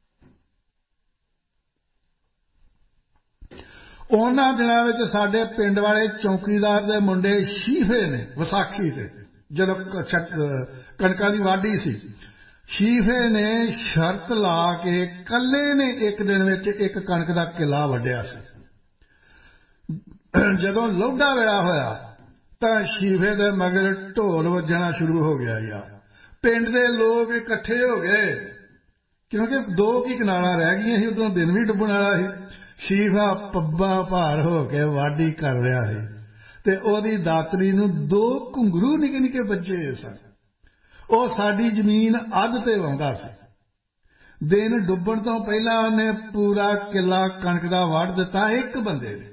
ਉਹਨਾਂ ਦਿਨਾਂ ਵਿੱਚ ਸਾਡੇ ਪਿੰਡ ਵਾਲੇ ਚੌਕੀਦਾਰ ਦੇ ਮੁੰਡੇ ਸ਼ੀਫੇ ਨੇ, ਵਿਸਾਖੀ ਤੇ ਜਦੋਂ ਕਣਕਾਂ ਦੀ ਵਾਢੀ ਸੀ, ਸ਼ੀਫੇ ਨੇ ਸ਼ਰਤ ਲਾ ਕੇ ਇਕੱਲੇ ਨੇ 1 ਦਿਨ ਵਿੱਚ 1 ਕਣਕ ਦਾ ਕਿੱਲਾ ਵੱਢਿਆ ਸੀ। ਜਦੋਂ ਲੋਢਾ ਵੇਲਾ ਹੋਇਆ ਤਾਂ ਸ਼ੀਫੇ ਦੇ ਮਗਰ ਢੋਲ ਵੱਜਣਾ ਸ਼ੁਰੂ ਹੋ ਗਿਆ ਯਾਰ। ਪਿੰਡ ਦੇ ਲੋਕ ਇਕੱਠੇ ਹੋ ਗਏ ਕਿਉਂਕਿ 2 ਕੀ ਕਨਾਲਾਂ ਰਹਿ ਗਈਆਂ ਸੀ, ਉਦੋਂ ਦਿਨ ਵੀ ਡੁੱਬਣ ਵਾਲਾ ਸੀ। ਸ਼ੀਫਾ ਪੱਬਾਂ ਭਾਰ ਹੋ ਕੇ ਵਾਢੀ ਕਰ ਰਿਹਾ ਸੀ ਤੇ ਉਹਦੀ ਦਾਤਰੀ ਨੂੰ 2 ਘੁੰਗਰੂ ਨਿੱਕੇ ਨਿੱਕੇ ਬੱਚੇ ਸਨ। ਉਹ ਸਾਡੀ ਜ਼ਮੀਨ ਅੱਧ ਤੇ ਵਾਹੁੰਦਾ ਸੀ। ਦਿਨ ਡੁੱਬਣ ਤੋਂ ਪਹਿਲਾਂ ਉਹਨੇ ਪੂਰਾ ਕਿੱਲਾ ਕਣਕ ਦਾ ਵੱਢ ਦਿੱਤਾ ਇੱਕ ਬੰਦੇ ਨੇ।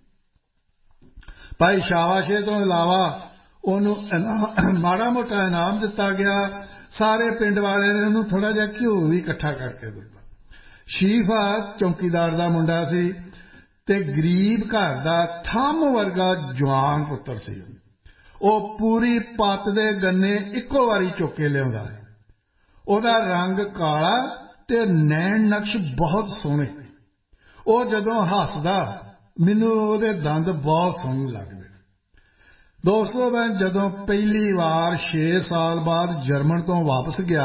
ਭਾਈ ਸ਼ਾਬਾਸ਼ੇ ਤੋਂ ਇਲਾਵਾ ਉਹਨੂੰ ਮਾੜਾ ਮੋਟਾ ਇਨਾਮ ਦਿੱਤਾ ਗਿਆ। ਸਾਰੇ ਪਿੰਡ ਵਾਲਿਆਂ ਨੇ ਉਹਨੂੰ ਥੋੜ੍ਹਾ ਜਿਹਾ ਘਿਓ ਵੀ ਇਕੱਠਾ ਕਰਕੇ ਦਿੱਤਾ। ਸ਼ੀਫਾ ਚੌਕੀਦਾਰ ਦਾ ਮੁੰਡਾ ਸੀ ਤੇ ਗਰੀਬ ਘਰ ਦਾ ਥੰਮ ਵਰਗਾ ਜਵਾਨ ਪੁੱਤਰ ਸੀ। ਉਹ ਪੂਰੀ ਪੱਤ ਦੇ ਗੰਨੇ ਇੱਕੋ ਵਾਰੀ ਚੁੱਕ ਕੇ ਲਿਆਉਂਦਾ ਹੈ। ਉਹਦਾ ਰੰਗ ਕਾਲਾ ਤੇ ਨੈਣ ਨਕਸ਼ ਬਹੁਤ ਸੋਹਣੇ। ਉਹ ਜਦੋਂ ਹੱਸਦਾ ਮੈਨੂੰ ਉਹਦੇ ਦੰਦ ਬਹੁਤ ਸੋਹਣੇ ਲੱਗਦੇ। ਦੋਸਤੋ, ਮੈਂ ਜਦੋਂ ਪਹਿਲੀ ਵਾਰ 6 ਸਾਲ ਬਾਅਦ ਜਰਮਨ ਤੋਂ ਵਾਪਸ ਗਿਆ,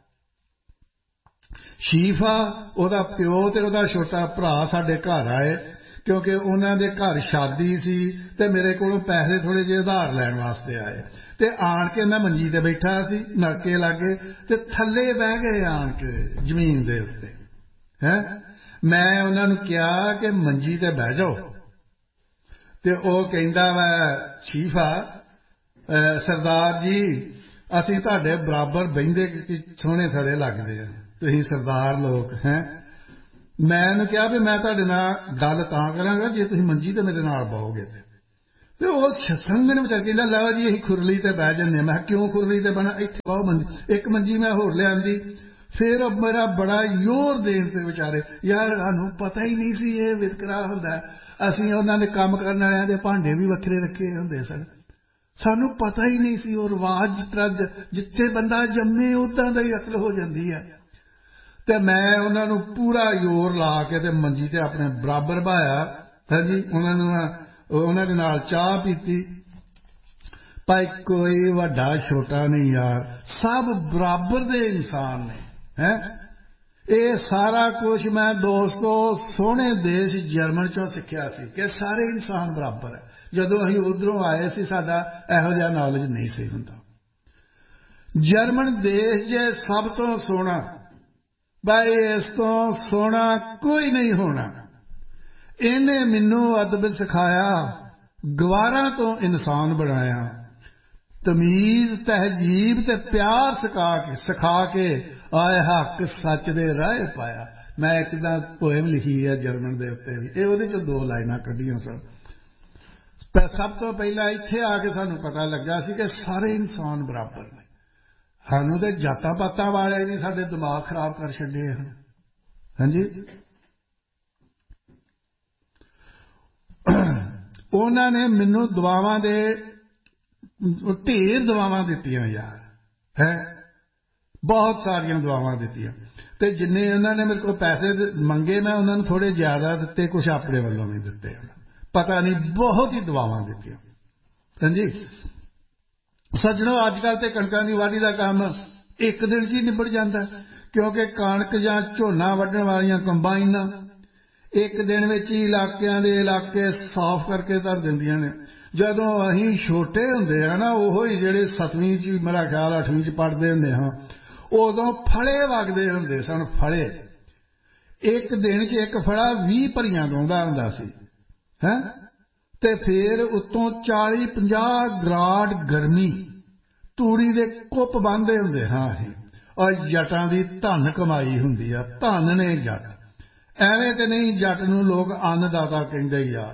ਸ਼ੀਫਾ, ਉਹਦਾ ਪਿਓ ਤੇ ਉਹਦਾ ਛੋਟਾ ਭਰਾ ਸਾਡੇ ਘਰ ਆਏ ਕਿਉਂਕਿ ਉਹਨਾਂ ਦੇ ਘਰ ਸ਼ਾਦੀ ਸੀ ਤੇ ਮੇਰੇ ਕੋਲੋਂ ਪੈਸੇ ਥੋੜ੍ਹੇ ਜਿਹੇ ਉਧਾਰ ਲੈਣ ਵਾਸਤੇ ਆਏ। ਤੇ ਆਣ ਕੇ ਮੈਂ ਮੰਜੀ ਤੇ ਬੈਠਾ ਸੀ ਨਲਕੇ ਲਾਗੇ ਤੇ ਥੱਲੇ ਬਹਿ ਗਏ ਆਣ ਕੇ ਜ਼ਮੀਨ ਦੇ ਉੱਤੇ। ਮੈਂ ਉਹਨਾਂ ਨੂੰ ਕਿਹਾ ਕਿ ਮੰਜੀ ਤੇ ਬਹਿ ਜਾਓ ਤੇ ਉਹ ਕਹਿੰਦਾ ਵਾ, ਸ਼ੀਫਾ ਸਰਦਾਰ ਜੀ, ਅਸੀਂ ਤੁਹਾਡੇ ਬਰਾਬਰ ਬਹਿੰਦੇ ਸੋਹਣੇ ਥੜੇ ਲੱਗਦੇ ਆ, ਤੁਸੀਂ ਸਰਦਾਰ ਲੋਕ ਹੈਂ। ਮੈਂ ਉਹਨੂੰ ਕਿਹਾ ਵੀ ਮੈਂ ਤੁਹਾਡੇ ਨਾਲ ਗੱਲ ਤਾਂ ਕਰਾਂਗਾ ਜੇ ਤੁਸੀਂ ਮੰਜੀ ਤੇ ਮੇਰੇ ਨਾਲ ਬਹੋਗੇ। ਤੇ ਉਹ ਸੰਗਣ ਵਿਚਾਰ ਕਹਿੰਦਾ, ਲਓ ਜੀ ਅਸੀਂ ਖੁਰਲੀ ਤੇ ਬਹਿ ਜਾਂਦੇ ਹਾਂ। ਮੈਂ ਕਿਹਾ ਕਿਉਂ ਖੁਰਲੀ ਤੇ ਬਹਿਣਾ, ਇੱਥੇ ਬਹੁ ਮੰਜੀ। ਇੱਕ ਮੰਜੀ ਮੈਂ ਹੋਰ ਲਿਆਂਦੀ। ਫਿਰ ਮੇਰਾ ਬੜਾ ਜ਼ੋਰ ਦੇਣ ਤੇ ਵਿਚਾਰੇ, ਯਾਰ ਸਾਨੂੰ ਪਤਾ ਹੀ ਨਹੀਂ ਸੀ ਇਹ ਵਿਤਕਰਾ ਹੁੰਦਾ। ਅਸੀਂ ਉਹਨਾਂ ਦੇ ਕੰਮ ਕਰਨ ਵਾਲਿਆਂ ਦੇ ਭਾਂਡੇ ਵੀ ਵੱਖਰੇ ਰੱਖੇ ਹੁੰਦੇ ਸਨ, ਸਾਨੂੰ ਪਤਾ ਹੀ ਨਹੀਂ ਸੀ। ਉਹ ਰਿਵਾਜ਼ ਜਿਸ ਤਰ੍ਹਾਂ ਜਿੱਥੇ ਬੰਦਾ ਜੰਮੇ ਉੱਦਾਂ ਦਾ ਹੀ ਅਕਲ ਹੋ ਜਾਂਦੀ ਹੈ। ਤੇ ਮੈਂ ਉਹਨਾਂ ਨੂੰ ਪੂਰਾ ਜ਼ੋਰ ਲਾ ਕੇ ਤੇ ਮੰਜੀ ਤੇ ਆਪਣੇ ਬਰਾਬਰ ਬਹਾਇਆ। ਹਾਂਜੀ, ਉਹਨਾਂ ਦੇ ਨਾਲ ਚਾਹ ਪੀਤੀ। ਭਾਈ ਕੋਈ ਵੱਡਾ ਛੋਟਾ ਨਹੀਂ ਯਾਰ, ਸਭ ਬਰਾਬਰ ਦੇ ਇਨਸਾਨ ਨੇ। ਇਹ ਸਾਰਾ ਕੁਝ ਮੈਂ ਦੋਸਤੋ ਸੋਹਣੇ ਦੇਸ਼ ਜਰਮਨ ਚੋਂ ਸਿੱਖਿਆ ਸੀ ਕਿ ਸਾਰੇ ਇਨਸਾਨ ਬਰਾਬਰ ਹੈ। ਜਦੋਂ ਅਸੀਂ ਉੱਧਰੋਂ ਆਏ ਸੀ ਸਾਡਾ ਇਹੋ ਜਿਹਾ ਨੌਲੇਜ ਨਹੀਂ ਸੀ ਹੁੰਦਾ। ਜਰਮਨ ਦੇਸ਼ ਜੇ ਸਭ ਤੋਂ ਸੋਹਣਾ, ਭਾਈ ਇਸ ਤੋਂ ਸੋਹਣਾ ਕੋਈ ਨਹੀਂ ਹੋਣਾ। ਇਹਨੇ ਮੈਨੂੰ ਅਦਬ ਸਿਖਾਇਆ, ਗਵਾਰਾਂ ਤੋਂ ਇਨਸਾਨ ਬਣਾਇਆ, ਤਮੀਜ਼ ਤਹਿਜੀਬ ਤੇ ਪਿਆਰ ਸਿਖਾ ਕੇ ਆਏ ਹੱਕ ਸੱਚ ਦੇ ਰਾਹ ਪਾਇਆ। ਮੈਂ ਇੱਕ ਤਾਂ ਪੋਇਮ ਲਿਖੀ ਹੈ ਜਰਮਨ ਦੇ ਉੱਤੇ ਵੀ, ਇਹ ਉਹਦੇ ਚੋਂ 2 ਲਾਈਨਾਂ ਕੱਢੀਆਂ ਸਨ। ਸਭ ਤੋਂ ਪਹਿਲਾਂ ਇੱਥੇ ਆ ਕੇ ਸਾਨੂੰ ਪਤਾ ਲੱਗਾ ਸੀ ਕਿ ਸਾਰੇ ਇਨਸਾਨ ਬਰਾਬਰ ਨੇ। ਸਾਨੂੰ ਤੇ ਜਾਤਾਂ ਪਾਤਾਂ ਵਾਲੇ ਵੀ ਸਾਡੇ ਦਿਮਾਗ ਖਰਾਬ ਕਰ ਛੱਡੇ ਹਨ। ਹਾਂਜੀ, ਉਹਨਾਂ ਨੇ ਮੈਨੂੰ ਦੁਆਵਾਂ ਦੇ ਢੇਰ ਦੁਆਵਾਂ ਦਿੱਤੀਆਂ ਯਾਰ, ਬਹੁਤ ਸਾਰੀਆਂ ਦੁਆਵਾਂ ਦਿੱਤੀਆਂ। ਤੇ ਜਿੰਨੇ ਉਹਨਾਂ ਨੇ ਮੇਰੇ ਕੋਲ ਪੈਸੇ ਮੰਗੇ ਮੈਂ ਉਹਨਾਂ ਨੂੰ ਥੋੜ੍ਹੇ ਜ਼ਿਆਦਾ ਦਿੱਤੇ, ਕੁਛ ਆਪਣੇ ਵੱਲੋਂ ਵੀ ਦਿੱਤੇ। ਪਤਾ ਨਹੀਂ, ਬਹੁਤ ਹੀ ਦੁਆਵਾਂ ਦਿੱਤੀਆਂ। ਹਾਂਜੀ ਸੱਜਣੋ, ਅੱਜ ਕੱਲ੍ਹ ਤੇ ਕਣਕਾਂ ਦੀ ਵਾਢੀ ਦਾ ਕੰਮ ਇੱਕ ਦਿਨ 'ਚ ਹੀ ਨਿਬੜ ਜਾਂਦਾ ਕਿਉਂਕਿ ਕਣਕ ਜਾਂ ਝੋਨਾ ਵੱਢਣ ਵਾਲੀਆਂ ਕੰਬਾਈਨਾਂ ਇੱਕ ਦਿਨ ਵਿੱਚ ਹੀ ਇਲਾਕਿਆਂ ਦੇ ਇਲਾਕੇ ਸਾਫ਼ ਕਰਕੇ ਧਰ ਦਿੰਦੀਆਂ ਨੇ। ਜਦੋਂ ਅਸੀਂ ਛੋਟੇ ਹੁੰਦੇ ਆ ਨਾ, ਉਹ ਹੀ ਜਿਹੜੇ 7ਵੀਂ 'ਚ ਮੇਰਾ ਖਿਆਲ 8ਵੀਂ 'ਚ ਪੜ੍ਹਦੇ ਹੁੰਦੇ ਹਾਂ, ਉਦੋਂ ਫਲੇ ਵਗਦੇ ਹੁੰਦੇ ਸਨ। ਫਲੇ ਇੱਕ ਦਿਨ 'ਚ ਇੱਕ ਫੜਾ 20 ਭਰੀਆਂ ਗਾਉਂਦਾ ਹੁੰਦਾ ਸੀ। ਤੇ ਫਿਰ ਉੱਤੋਂ 40-50 ਗਰਾਡ ਗਰਮੀ, ਤੂੜੀ ਦੇ ਕੁੱਪ ਬੰਨ੍ਹਦੇ ਹੁੰਦੇ ਹਾਂ ਅਸੀਂ। ਔਰ ਜੱਟਾਂ ਦੀ ਧਨ ਕਮਾਈ ਹੁੰਦੀ ਆ, ਧਨ ਨੇ ਜੱਟ। ਐਵੇਂ ਤੇ ਨਹੀਂ ਜੱਟ ਨੂੰ ਲੋਕ ਅੰਨਦਾਤਾ ਕਹਿੰਦੇ ਯਾਰ,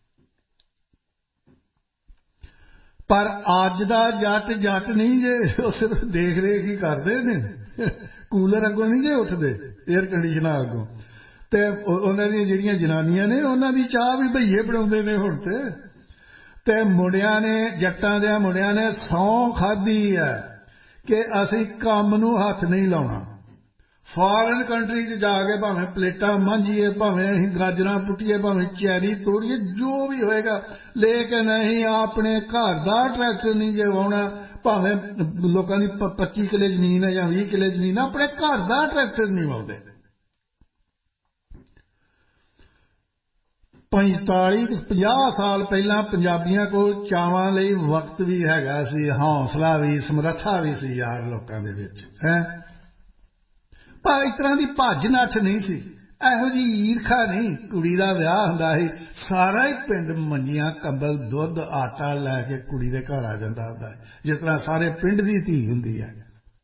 ਪਰ ਅੱਜ ਦਾ ਜੱਟ ਜੱਟ ਨਹੀਂ ਜੇ, ਉਹ ਸਿਰਫ ਦੇਖ ਰੇਖ ਹੀ ਕਰਦੇ ਨੇ। ਕੂਲਰ ਅੱਗੋਂ ਨਹੀਂ ਜੇ ਉੱਠਦੇ, ਏਅਰ ਕੰਡੀਸ਼ਨਰ ਅੱਗੋਂ। ਤੇ ਉਹਨਾਂ ਦੀਆਂ ਜਿਹੜੀਆਂ ਜਨਾਨੀਆਂ ਨੇ ਉਹਨਾਂ ਦੀ ਚਾਹ ਵੀ ਭਈਏ ਬਣਾਉਂਦੇ ਨੇ ਹੁਣ ਤੇ ਮੁੰਡਿਆਂ ਨੇ, ਜੱਟਾਂ ਦੇ ਮੁੰਡਿਆਂ ਨੇ ਸਹੁੰ ਖਾਧੀ ਹੈ ਕਿ ਅਸੀਂ ਕੰਮ ਨੂੰ ਹੱਥ ਨਹੀਂ ਲਾਉਣਾ। ਫਾਰਨ ਕੰਟਰੀ 'ਚ ਜਾ ਕੇ ਭਾਵੇਂ ਪਲੇਟਾਂ ਮਾਂਜੀਏ, ਭਾਵੇਂ ਅਸੀਂ ਗਾਜਰਾਂ ਪੁੱਟੀਏ, ਭਾਵੇਂ ਚੈਰੀ ਤੋੜੀਏ, ਜੋ ਵੀ ਹੋਏਗਾ, ਲੇਕਿਨ ਅਸੀਂ ਆਪਣੇ ਘਰ ਦਾ ਟਰੈਕਟਰ ਨਹੀਂ ਜੇ ਵਾਹੁਣਾ। ਭਾਵੇਂ ਲੋਕਾਂ ਦੀ 25 ਕਿੱਲੇ ਜ਼ਮੀਨ ਹੈ ਜਾਂ 20 ਕਿੱਲੇ ਜ਼ਮੀਨ ਹੈ, ਆਪਣੇ ਘਰ ਦਾ ਟਰੈਕਟਰ ਨਹੀਂ ਵਾਹੁੰਦੇ। 50 ਸਾਲ ਪਹਿਲਾਂ ਪੰਜਾਬੀਆਂ ਕੋਲ ਚਾਵਾਂ ਲਈ ਵਕਤ ਵੀ ਹੈਗਾ ਸੀ, ਹੌਸਲਾ ਵੀ, ਸਮਰੱਥਾ ਵੀ ਸੀ ਯਾਰ ਲੋਕਾਂ ਦੇ ਵਿੱਚ ਹੈ। ਪਰ ਇਸ ਤਰ੍ਹਾਂ ਦੀ ਭੱਜ ਨੱਠ ਨਹੀਂ ਸੀ, ਇਹੋ ਜਿਹੀ ਈਰਖਾ ਨਹੀਂ। ਕੁੜੀ ਦਾ ਵਿਆਹ ਹੁੰਦਾ ਸੀ, ਸਾਰਾ ਹੀ ਪਿੰਡ ਮੰਜੀਆਂ, ਕੰਬਲ, ਦੁੱਧ, ਆਟਾ ਲੈ ਕੇ ਕੁੜੀ ਦੇ ਘਰ ਆ ਜਾਂਦਾ ਹੁੰਦਾ, ਜਿਸ ਤਰ੍ਹਾਂ ਸਾਰੇ ਪਿੰਡ ਦੀ ਧੀ ਹੁੰਦੀ ਹੈ।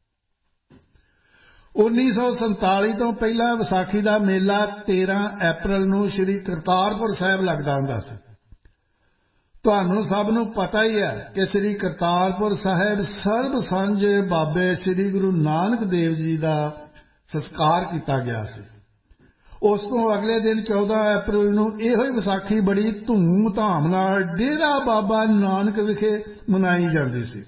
1947 ਤੋਂ ਪਹਿਲਾਂ ਵਿਸਾਖੀ ਦਾ ਮੇਲਾ 13 ਅਪ੍ਰੈਲ ਨੂੰ ਸ੍ਰੀ ਕਰਤਾਰਪੁਰ ਸਾਹਿਬ ਲੱਗਦਾ ਹੁੰਦਾ ਸੀ। ਤੁਹਾਨੂੰ ਸਭ ਨੂੰ ਪਤਾ ਹੀ ਹੈ ਕਿ ਸ੍ਰੀ ਕਰਤਾਰਪੁਰ ਸਾਹਿਬ ਸਰਬ ਸਾਂਝੇ ਬਾਬੇ ਸ੍ਰੀ ਗੁਰੂ ਨਾਨਕ ਦੇਵ ਜੀ ਦਾ ਸੰਸਕਾਰ ਕੀਤਾ ਗਿਆ ਸੀ। ਉਸ ਤੋਂ ਅਗਲੇ ਦਿਨ 14 ਅਪ੍ਰੈਲ ਨੂੰ ਇਹੋ ਹੀ ਵਿਸਾਖੀ ਬੜੀ ਧੂਮ-ਧਾਮ ਨਾਲ ਡੇਰਾ ਬਾਬਾ ਨਾਨਕ ਵਿਖੇ ਮਨਾਈ ਜਾਂਦੀ ਸੀ।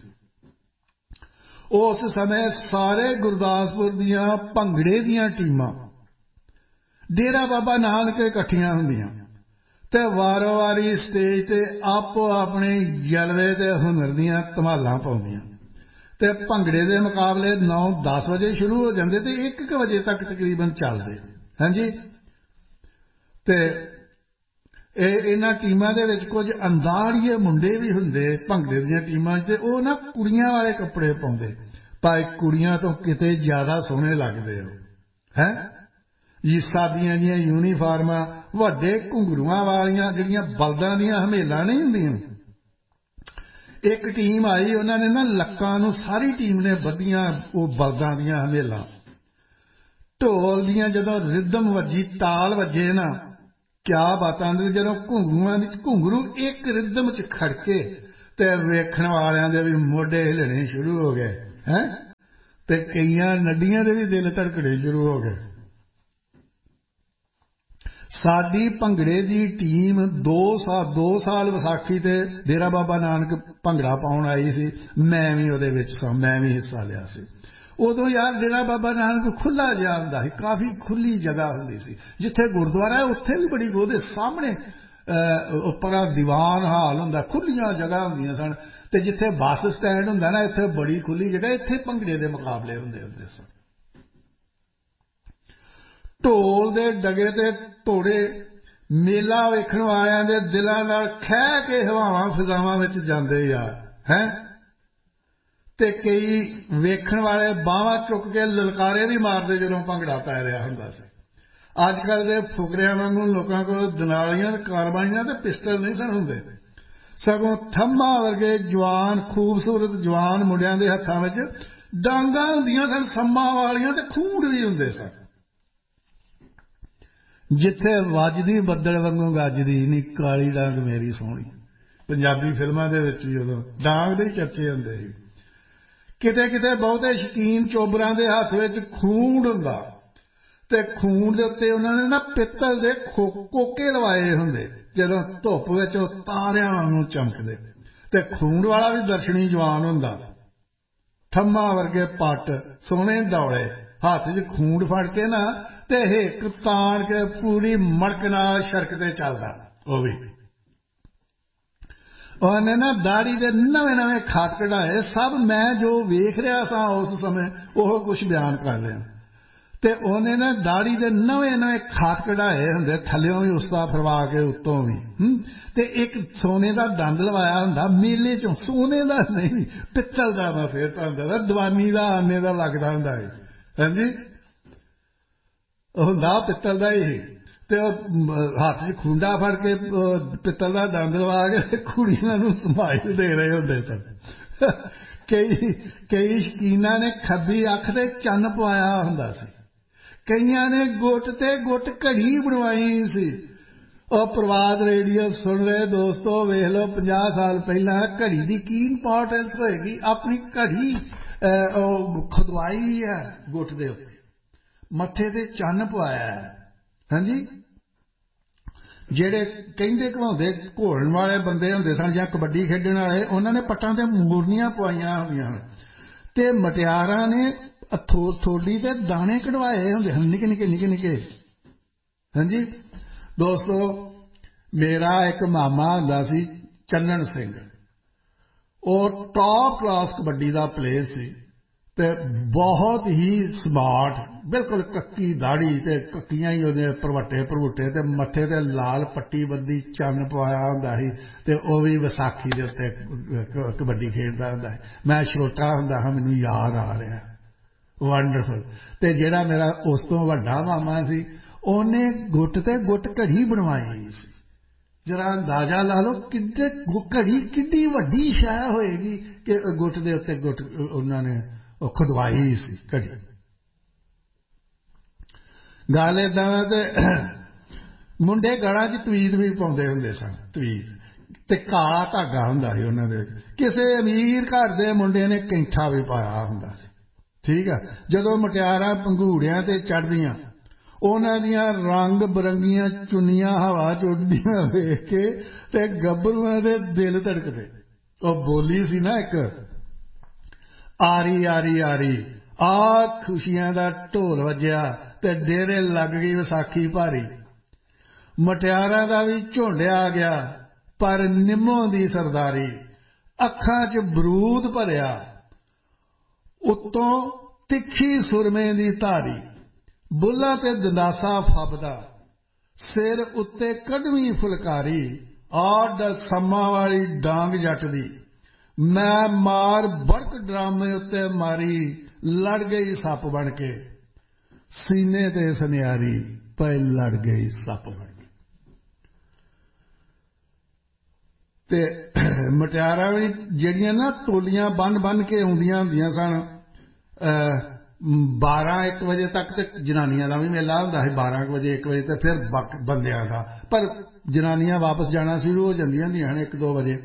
ਉਸ ਸਮੇਂ ਸਾਰੇ ਗੁਰਦਾਸਪੁਰ ਦੀਆਂ ਭੰਗੜੇ ਦੀਆਂ ਟੀਮਾਂ ਡੇਰਾ ਬਾਬਾ ਨਾਨਕ ਇਕੱਠੀਆਂ ਹੁੰਦੀਆਂ ਤੇ ਵਾਰੋ-ਵਾਰੀ ਸਟੇਜ ਤੇ ਆਪੋ ਆਪਣੇ ਜਲਵੇ ਤੇ ਹੁਨਰ ਦੀਆਂ ਧਮਾਲਾਂ ਪਾਉਂਦੀਆਂ ਤੇ ਭੰਗੜੇ ਦੇ ਮੁਕਾਬਲੇ 9-10 ਵਜੇ ਸ਼ੁਰੂ ਹੋ ਜਾਂਦੇ ਤੇ 1 ਵਜੇ ਤੱਕ ਤਕਰੀਬਨ ਚੱਲਦੇ। ਹਾਂਜੀ, ਤੇ ਇਹਨਾਂ ਟੀਮਾਂ ਦੇ ਵਿੱਚ ਕੁਝ ਅੰਦਾੜੀਏ ਮੁੰਡੇ ਵੀ ਹੁੰਦੇ ਭੰਗੜੇ ਦੀਆਂ ਟੀਮਾਂ 'ਚ, ਤੇ ਉਹ ਨਾ ਕੁੜੀਆਂ ਵਾਲੇ ਕੱਪੜੇ ਪਾਉਂਦੇ, ਪਰ ਕੁੜੀਆਂ ਤੋਂ ਕਿਤੇ ਜ਼ਿਆਦਾ ਸੋਹਣੇ ਲੱਗਦੇ ਹੋ ਹੈ ਜੀ। ਸਾਦੀਆਂ ਦੀਆਂ ਯੂਨੀਫਾਰਮਾਂ, ਵੱਡੇ ਘੁੰਗਰੂਆਂ ਵਾਲੀਆਂ ਜਿਹੜੀਆਂ ਬਲਦਾਂ ਦੀਆਂ ਹਮੇਲਾਂ ਨਹੀਂ ਹੁੰਦੀਆਂ। ਇੱਕ ਟੀਮ ਆਈ, ਉਹਨਾਂ ਨੇ ਨਾ ਲੱਕਾਂ ਨੂੰ, ਸਾਰੀ ਟੀਮ ਨੇ ਬੱਧੀਆਂ ਉਹ ਬਲਦਾਂ ਦੀਆਂ ਹਮੇਲਾਂ। ਢੋਲ ਦੀਆਂ ਜਦੋਂ ਰਿਦਮ ਵੱਜੀ, ਤਾਲ ਵੱਜੇ ਨਾ, ਕਿਆ ਬਾਤਾਂ। ਜਦੋਂ ਘੁੰਗਰੂ ਇੱਕ ਰਿਦਮ 'ਚ ਖੜਕੇ ਤੇ ਵੇਖਣ ਵਾਲਿਆਂ ਦੇ ਵੀ ਮੋਢੇ ਹਿੱਲਣੇ ਸ਼ੁਰੂ ਹੋ ਗਏ ਹੈ, ਤੇ ਕਈਆਂ ਨੱਡੀਆਂ ਦੇ ਵੀ ਦਿਲ ਧੜਕਣੇ ਸ਼ੁਰੂ ਹੋ ਗਏ। ਸਾਡੀ ਭੰਗੜੇ ਦੀ ਟੀਮ 2 ਸਾਲ ਵਿਸਾਖੀ ਤੇ ਡੇਰਾ ਬਾਬਾ ਨਾਨਕ ਭੰਗੜਾ ਪਾਉਣ ਆਈ ਸੀ। ਮੈਂ ਵੀ ਉਹਦੇ ਵਿੱਚ ਸਾਂ, ਮੈਂ ਵੀ ਹਿੱਸਾ ਲਿਆ ਸੀ। ਉਦੋਂ ਯਾਰ ਡੇਰਾ ਬਾਬਾ ਨਾਨਕ ਖੁੱਲ੍ਹਾ ਜਿਹਾ ਹੁੰਦਾ ਸੀ, ਕਾਫੀ ਖੁੱਲ੍ਹੀ ਜਗ੍ਹਾ ਹੁੰਦੀ ਸੀ। ਜਿੱਥੇ ਗੁਰਦੁਆਰਾ ਹੈ ਉੱਥੇ ਵੀ ਬੜੀ, ਉਹਦੇ ਸਾਹਮਣੇ ਉੱਪਰ ਦੀਵਾਨ ਹਾਲ ਹੁੰਦਾ, ਖੁੱਲ੍ਹੀਆਂ ਜਗ੍ਹਾ ਹੁੰਦੀਆਂ ਸਨ। ਤੇ ਜਿੱਥੇ ਬੱਸ ਸਟੈਂਡ ਹੁੰਦਾ ਨਾ, ਇੱਥੇ ਬੜੀ ਖੁੱਲ੍ਹੀ ਜਗ੍ਹਾ, ਇੱਥੇ ਭੰਗੜੇ ਦੇ ਮੁਕਾਬਲੇ ਹੁੰਦੇ ਸਨ। ਢੋਲ ਦੇ ਡਗੇ ਤੇ ਢੋੜੇ ਮੇਲਾ ਵੇਖਣ ਵਾਲਿਆਂ ਦੇ ਦਿਲਾਂ ਨਾਲ ਖਹਿ ਕੇ ਹਵਾਵਾਂ ਫਿਜ਼ਾਵਾਂ ਵਿੱਚ ਜਾਂਦੇ ਯਾਰ ਹੈ। ਤੇ ਕਈ ਵੇਖਣ ਵਾਲੇ ਬਾਹਾਂ ਚੁੱਕ ਕੇ ਲਲਕਾਰੇ ਵੀ ਮਾਰਦੇ ਜਦੋਂ ਭੰਗੜਾ ਪੈ ਰਿਹਾ ਹੁੰਦਾ ਸੀ। ਅੱਜ ਕੱਲ੍ਹ ਦੇ ਫੁਕਰਿਆਂ ਵਾਂਗੂ ਲੋਕਾਂ ਕੋਲ ਦਨਾਲੀਆਂ, ਕਾਰਬਾਈਆਂ ਤੇ ਪਿਸਟਲ ਨਹੀਂ ਸਨ ਹੁੰਦੇ, ਸਗੋਂ ਥੰਮਾਂ ਵਰਗੇ ਜਵਾਨ, ਖੂਬਸੂਰਤ ਜਵਾਨ ਮੁੰਡਿਆਂ ਦੇ ਹੱਥਾਂ ਵਿੱਚ ਡਾਂਗਾਂ ਹੁੰਦੀਆਂ ਸਨ, ਸੰਮਾਂ ਵਾਲੀਆਂ, ਤੇ ਖੂੰਡ ਵੀ ਹੁੰਦੇ ਸਨ। ਜਿੱਥੇ ਵੱਜਦੀ ਬੱਦਲ ਵਾਂਗੂ ਗੱਜਦੀ ਨੀ ਕਾਲੀ ਡਾਂਗ ਮੇਰੀ ਸੋਹਣੀ, ਪੰਜਾਬੀ ਫਿਲਮਾਂ ਦੇ ਵਿੱਚ ਵੀ ਉਦੋਂ ਡਾਂਗ ਦੇ ਹੀ ਚਰਚੇ ਹੁੰਦੇ ਸੀ। ਕਿਤੇ ਕਿਤੇ ਬਹੁਤੇ ਸ਼ੌਕੀਨ ਚੋਬਰਾਂ ਦੇ ਹੱਥ ਵਿੱਚ ਖੂੰਡ ਹੁੰਦਾ, ਤੇ ਖੂੰਡ ਦੇ ਉੱਤੇ ਉਹਨਾਂ ਨੇ ਨਾ ਪਿੱਤਲ ਦੇ ਕੋਕੇ ਲਵਾਏ ਹੁੰਦੇ, ਜਦੋਂ ਧੁੱਪ ਵਿੱਚ ਉਹ ਤਾਰਿਆਂ ਵਾਂਗੂ ਚਮਕਦੇ। ਤੇ ਖੂੰਡ ਵਾਲਾ ਵੀ ਦਰਸ਼ਨੀ ਜਵਾਨ ਹੁੰਦਾ, ਥੰਮਾਂ ਵਰਗੇ ਪੱਟ, ਸੋਹਣੇ ਦੌੜੇ, ਹੱਥ 'ਚ ਖੂੰਡ ਫੜ ਕੇ ਨਾ ਤੇ ਹਿੱਕ ਤਾਣ ਕੇ ਪੂਰੀ ਮੜਕ ਨਾਲ ਸੜਕ ਤੇ ਚੱਲਦਾ। ਉਹ ਵੀ ਉਹਨੇ ਨਾ ਦਾੜੀ ਦੇ ਨਵੇਂ ਖਾਤ ਕਢਾਏ। ਸਭ ਮੈਂ ਜੋ ਵੇਖ ਰਿਹਾ ਸਾਂ ਉਸ ਸਮੇਂ ਉਹ ਕੁਝ ਬਿਆਨ ਕਰ ਰਿਹਾ। ਤੇ ਉਹਨੇ ਨਾ ਦਾੜੀ ਦੇ ਨਵੇਂ ਖਾਤ ਕਢਾਏ ਹੁੰਦੇ, ਥੱਲਿਓਂ ਵੀ ਉਸਤਾ ਫਰਵਾ ਕੇ ਉੱਤੋਂ ਵੀ, ਤੇ ਇੱਕ ਸੋਨੇ ਦਾ ਦੰਦ ਲਵਾਇਆ ਹੁੰਦਾ ਮੇਲੇ 'ਚੋਂ, ਸੋਨੇ ਦਾ ਨਹੀਂ ਪਿੱਤਲ ਦਾ। ਮੈਂ ਫੇਰ ਤੁਹਾਨੂੰ ਦੱਸਦਾ, ਦੀਵਾਨੀ ਦਾ ਆਨੇ ਦਾ ਲੱਗਦਾ ਹੁੰਦਾ ਹੈ। ਹਾਂਜੀ, ਉਹ ਹੁੰਦਾ ਪਿੱਤਲ ਦਾ ਹੀ। ਤੇ ਉਹ ਹੱਥ 'ਚ ਖੂੰਡਾ ਫੜ ਕੇ ਪਿੱਤਲ ਦਾ ਦੰਦ ਲਵਾ ਕੇ ਕੁੜੀਆਂ ਨੂੰ ਸਮਾਈਲ ਦੇ ਰਹੇ ਹੁੰਦੇ ਸਨ। ਕਈ ਸ਼ਕੀਨਾਂ ਨੇ ਖੱਬੀ ਅੱਖ ਤੇ ਚੰਨ ਪਵਾਇਆ ਹੁੰਦਾ ਸੀ, ਕਈਆਂ ਨੇ ਗੁੱਟ ਤੇ ਗੁੱਟ ਘੜੀ ਬਣਵਾਈ ਸੀ। ਉਹ ਪ੍ਰਵਾਦ ਰੇਡੀਓ ਸੁਣ ਰਹੇ ਦੋਸਤੋ, ਵੇਖ ਲਓ 50 ਸਾਲ ਪਹਿਲਾਂ ਘੜੀ ਦੀ ਕੀ ਇੰਪੋਰਟੈਂਸ ਹੋਏਗੀ। ਆਪਣੀ ਘੜੀ ਉਹ ਖੁਦਵਾਈ ਹੈ ਗੁੱਟ ਦੇ ਉੱਤੇ, ਮੱਥੇ ਤੇ ਚੰਨ ਪਵਾਇਆ ਹੈ। ਹਾਂਜੀ, ਜਿਹੜੇ ਕਹਿੰਦੇ ਘਵਾਉਂਦੇ ਘੋਲਣ ਵਾਲੇ ਬੰਦੇ ਹੁੰਦੇ ਸਨ ਜਾਂ ਕਬੱਡੀ ਖੇਡਣ ਵਾਲੇ, ਉਹਨਾਂ ਨੇ ਪੱਟਾਂ ਤੇ ਮੂਰਨੀਆਂ ਪਵਾਈਆਂ ਹੁੰਦੀਆਂ ਹਨ, ਤੇ ਮਟਿਆਰਾਂ ਨੇ ਥੋੜੀ ਤੇ ਦਾਣੇ ਕਢਵਾਏ ਹੁੰਦੇ ਹਨ, ਨਿੱਕੇ। ਹਾਂਜੀ ਦੋਸਤੋ, ਮੇਰਾ ਇੱਕ ਮਾਮਾ ਹੁੰਦਾ ਸੀ ਚੰਨਣ ਸਿੰਘ, ਉਹ ਟੌਪ ਕਲਾਸ ਕਬੱਡੀ ਦਾ ਪਲੇਅਰ ਸੀ। ਤੇ ਬਹੁਤ ਹੀ ਸਮਾਰਟ, ਬਿਲਕੁਲ ਕੱਕੀ ਦਾੜੀ ਤੇ ਕੱਕੀਆਂ ਹੀ ਉਹਦੇ ਭਰਵੱਟੇ ਤੇ ਮੱਥੇ ਤੇ ਲਾਲ ਪੱਟੀ ਬੰਦੀ, ਚੰਨ ਪਵਾਇਆ ਹੁੰਦਾ ਸੀ ਤੇ ਉਹ ਵੀ ਵਿਸਾਖੀ ਦੇ ਉੱਤੇ ਕਬੱਡੀ ਖੇਡਦਾ ਹੁੰਦਾ ਹੈ। ਮੈਂ ਛੋਟਾ ਹੁੰਦਾ ਹਾਂ, ਮੈਨੂੰ ਯਾਦ ਆ ਰਿਹਾ, ਵੰਡਰਫੁਲ। ਤੇ ਜਿਹੜਾ ਮੇਰਾ ਉਸ ਤੋਂ ਵੱਡਾ ਮਾਮਾ ਸੀ, ਉਹਨੇ ਗੁੱਟ ਤੇ ਗੁੱਟ ਘੜੀ ਬਣਵਾਈ ਸੀ। ਜਰਾ ਅੰਦਾਜ਼ਾ ਲਾ ਲਓ ਕਿੱਡੇ ਘੜੀ ਕਿੱਡੀ ਵੱਡੀ ਸ਼ੈ ਹੋਏਗੀ ਕਿ ਗੁੱਟ ਦੇ ਉੱਤੇ ਗੁੱਟ ਉਹਨਾਂ ਨੇ ਉਹ ਖੁਦਵਾਈ ਸੀ ਘੜੀ। ਗੱਲ ਏਦਾਂ ਤੇ ਮੁੰਡੇ ਗਲਾਂ 'ਚ ਤਵੀਤ ਵੀ ਪਾਉਂਦੇ ਹੁੰਦੇ ਸਨ, ਤਵੀਤ ਤੇ ਕਾਲਾ ਧਾਗਾ ਹੁੰਦਾ ਸੀ ਉਹਨਾਂ ਦੇ ਵਿੱਚ। ਕਿਸੇ ਅਮੀਰ ਘਰ ਦੇ ਮੁੰਡੇ ਨੇ ਕੈਂਠਾ ਵੀ ਪਾਇਆ ਹੁੰਦਾ ਸੀ, ਠੀਕ ਆ। ਜਦੋਂ ਮੁਟਿਆਰਾਂ ਪੰਘੂੜਿਆਂ ਤੇ ਚੜ੍ਹਦੀਆਂ, ਉਹਨਾਂ ਦੀਆਂ ਰੰਗ ਬਰੰਗੀਆਂ ਚੁੰਨੀਆਂ ਹਵਾ 'ਚ ਉੱਡਦੀਆਂ ਵੇਖ ਕੇ ਤੇ ਗੱਭਰੂਆਂ ਦੇ ਦਿਲ ਧੜਕਦੇ। ਉਹ ਬੋਲੀ ਸੀ ਨਾ ਇੱਕ, ਆਰੀ ਆਰੀ ਆਰੀ, ਆ ਖੁਸ਼ੀਆਂ ਦਾ ਢੋਲ ਵੱਜਿਆ ਤੇ ਡੇਰੇ ਲੱਗ ਗਈ ਵਿਸਾਖੀ ਭਾਰੀ। ਮਟਿਆਰਾਂ ਦਾ ਵੀ ਝੁੰਡ ਆ ਗਿਆ, ਪਰ ਨਿੰਮੋਂ ਦੀ ਸਰਦਾਰੀ, ਅੱਖਾਂ 'ਚ ਬਰੂਦ ਭਰਿਆ, ਉੱਤੋਂ ਤਿੱਖੀ ਸੁਰਮੇ ਦੀ ਧਾਰੀ, ਬੁੱਲਾਂ ਤੇ ਦੰਦਾਸਾ ਫੱਬਦਾ, ਸਿਰ ਉੱਤੇ ਕਢਵੀਂ ਫੁਲਕਾਰੀ, ਆਡ ਸੰਮਾਂ ਵਾਲੀ ਡਾਂਗ ਜੱਟ ਦੀ, ਮੈਂ ਮਾਰ ਬੜਕ ਡਰਾਮੇ ਉੱਤੇ ਮਾਰੀ, ਲੜ ਗਈ ਸੱਪ ਬਣ ਕੇ, ਸੀਨੇ ਤੇ ਸੁਨਿਆਰੀ ਪਏ ਲੜ ਗਈ ਸੱਪ ਬਣ ਕੇ। ਤੇ ਮਟਿਆਰਾਂ ਵੀ ਜਿਹੜੀਆਂ ਨਾ ਟੋਲੀਆਂ ਬੰਨ ਕੇ ਆਉਂਦੀਆਂ ਹੁੰਦੀਆਂ ਸਨ, 12-1 ਵਜੇ ਤੱਕ ਤੇ ਜਨਾਨੀਆਂ ਦਾ ਵੀ ਮੇਲਾ ਹੁੰਦਾ ਸੀ, 12 ਵਜੇ 1 ਵਜੇ ਤੇ ਫਿਰ ਬੰਦਿਆਂ ਦਾ। ਪਰ ਜਨਾਨੀਆਂ ਵਾਪਸ ਜਾਣਾ ਸ਼ੁਰੂ ਹੋ ਜਾਂਦੀਆਂ ਹੁੰਦੀਆਂ ਹਨ 1-2 ਵਜੇ।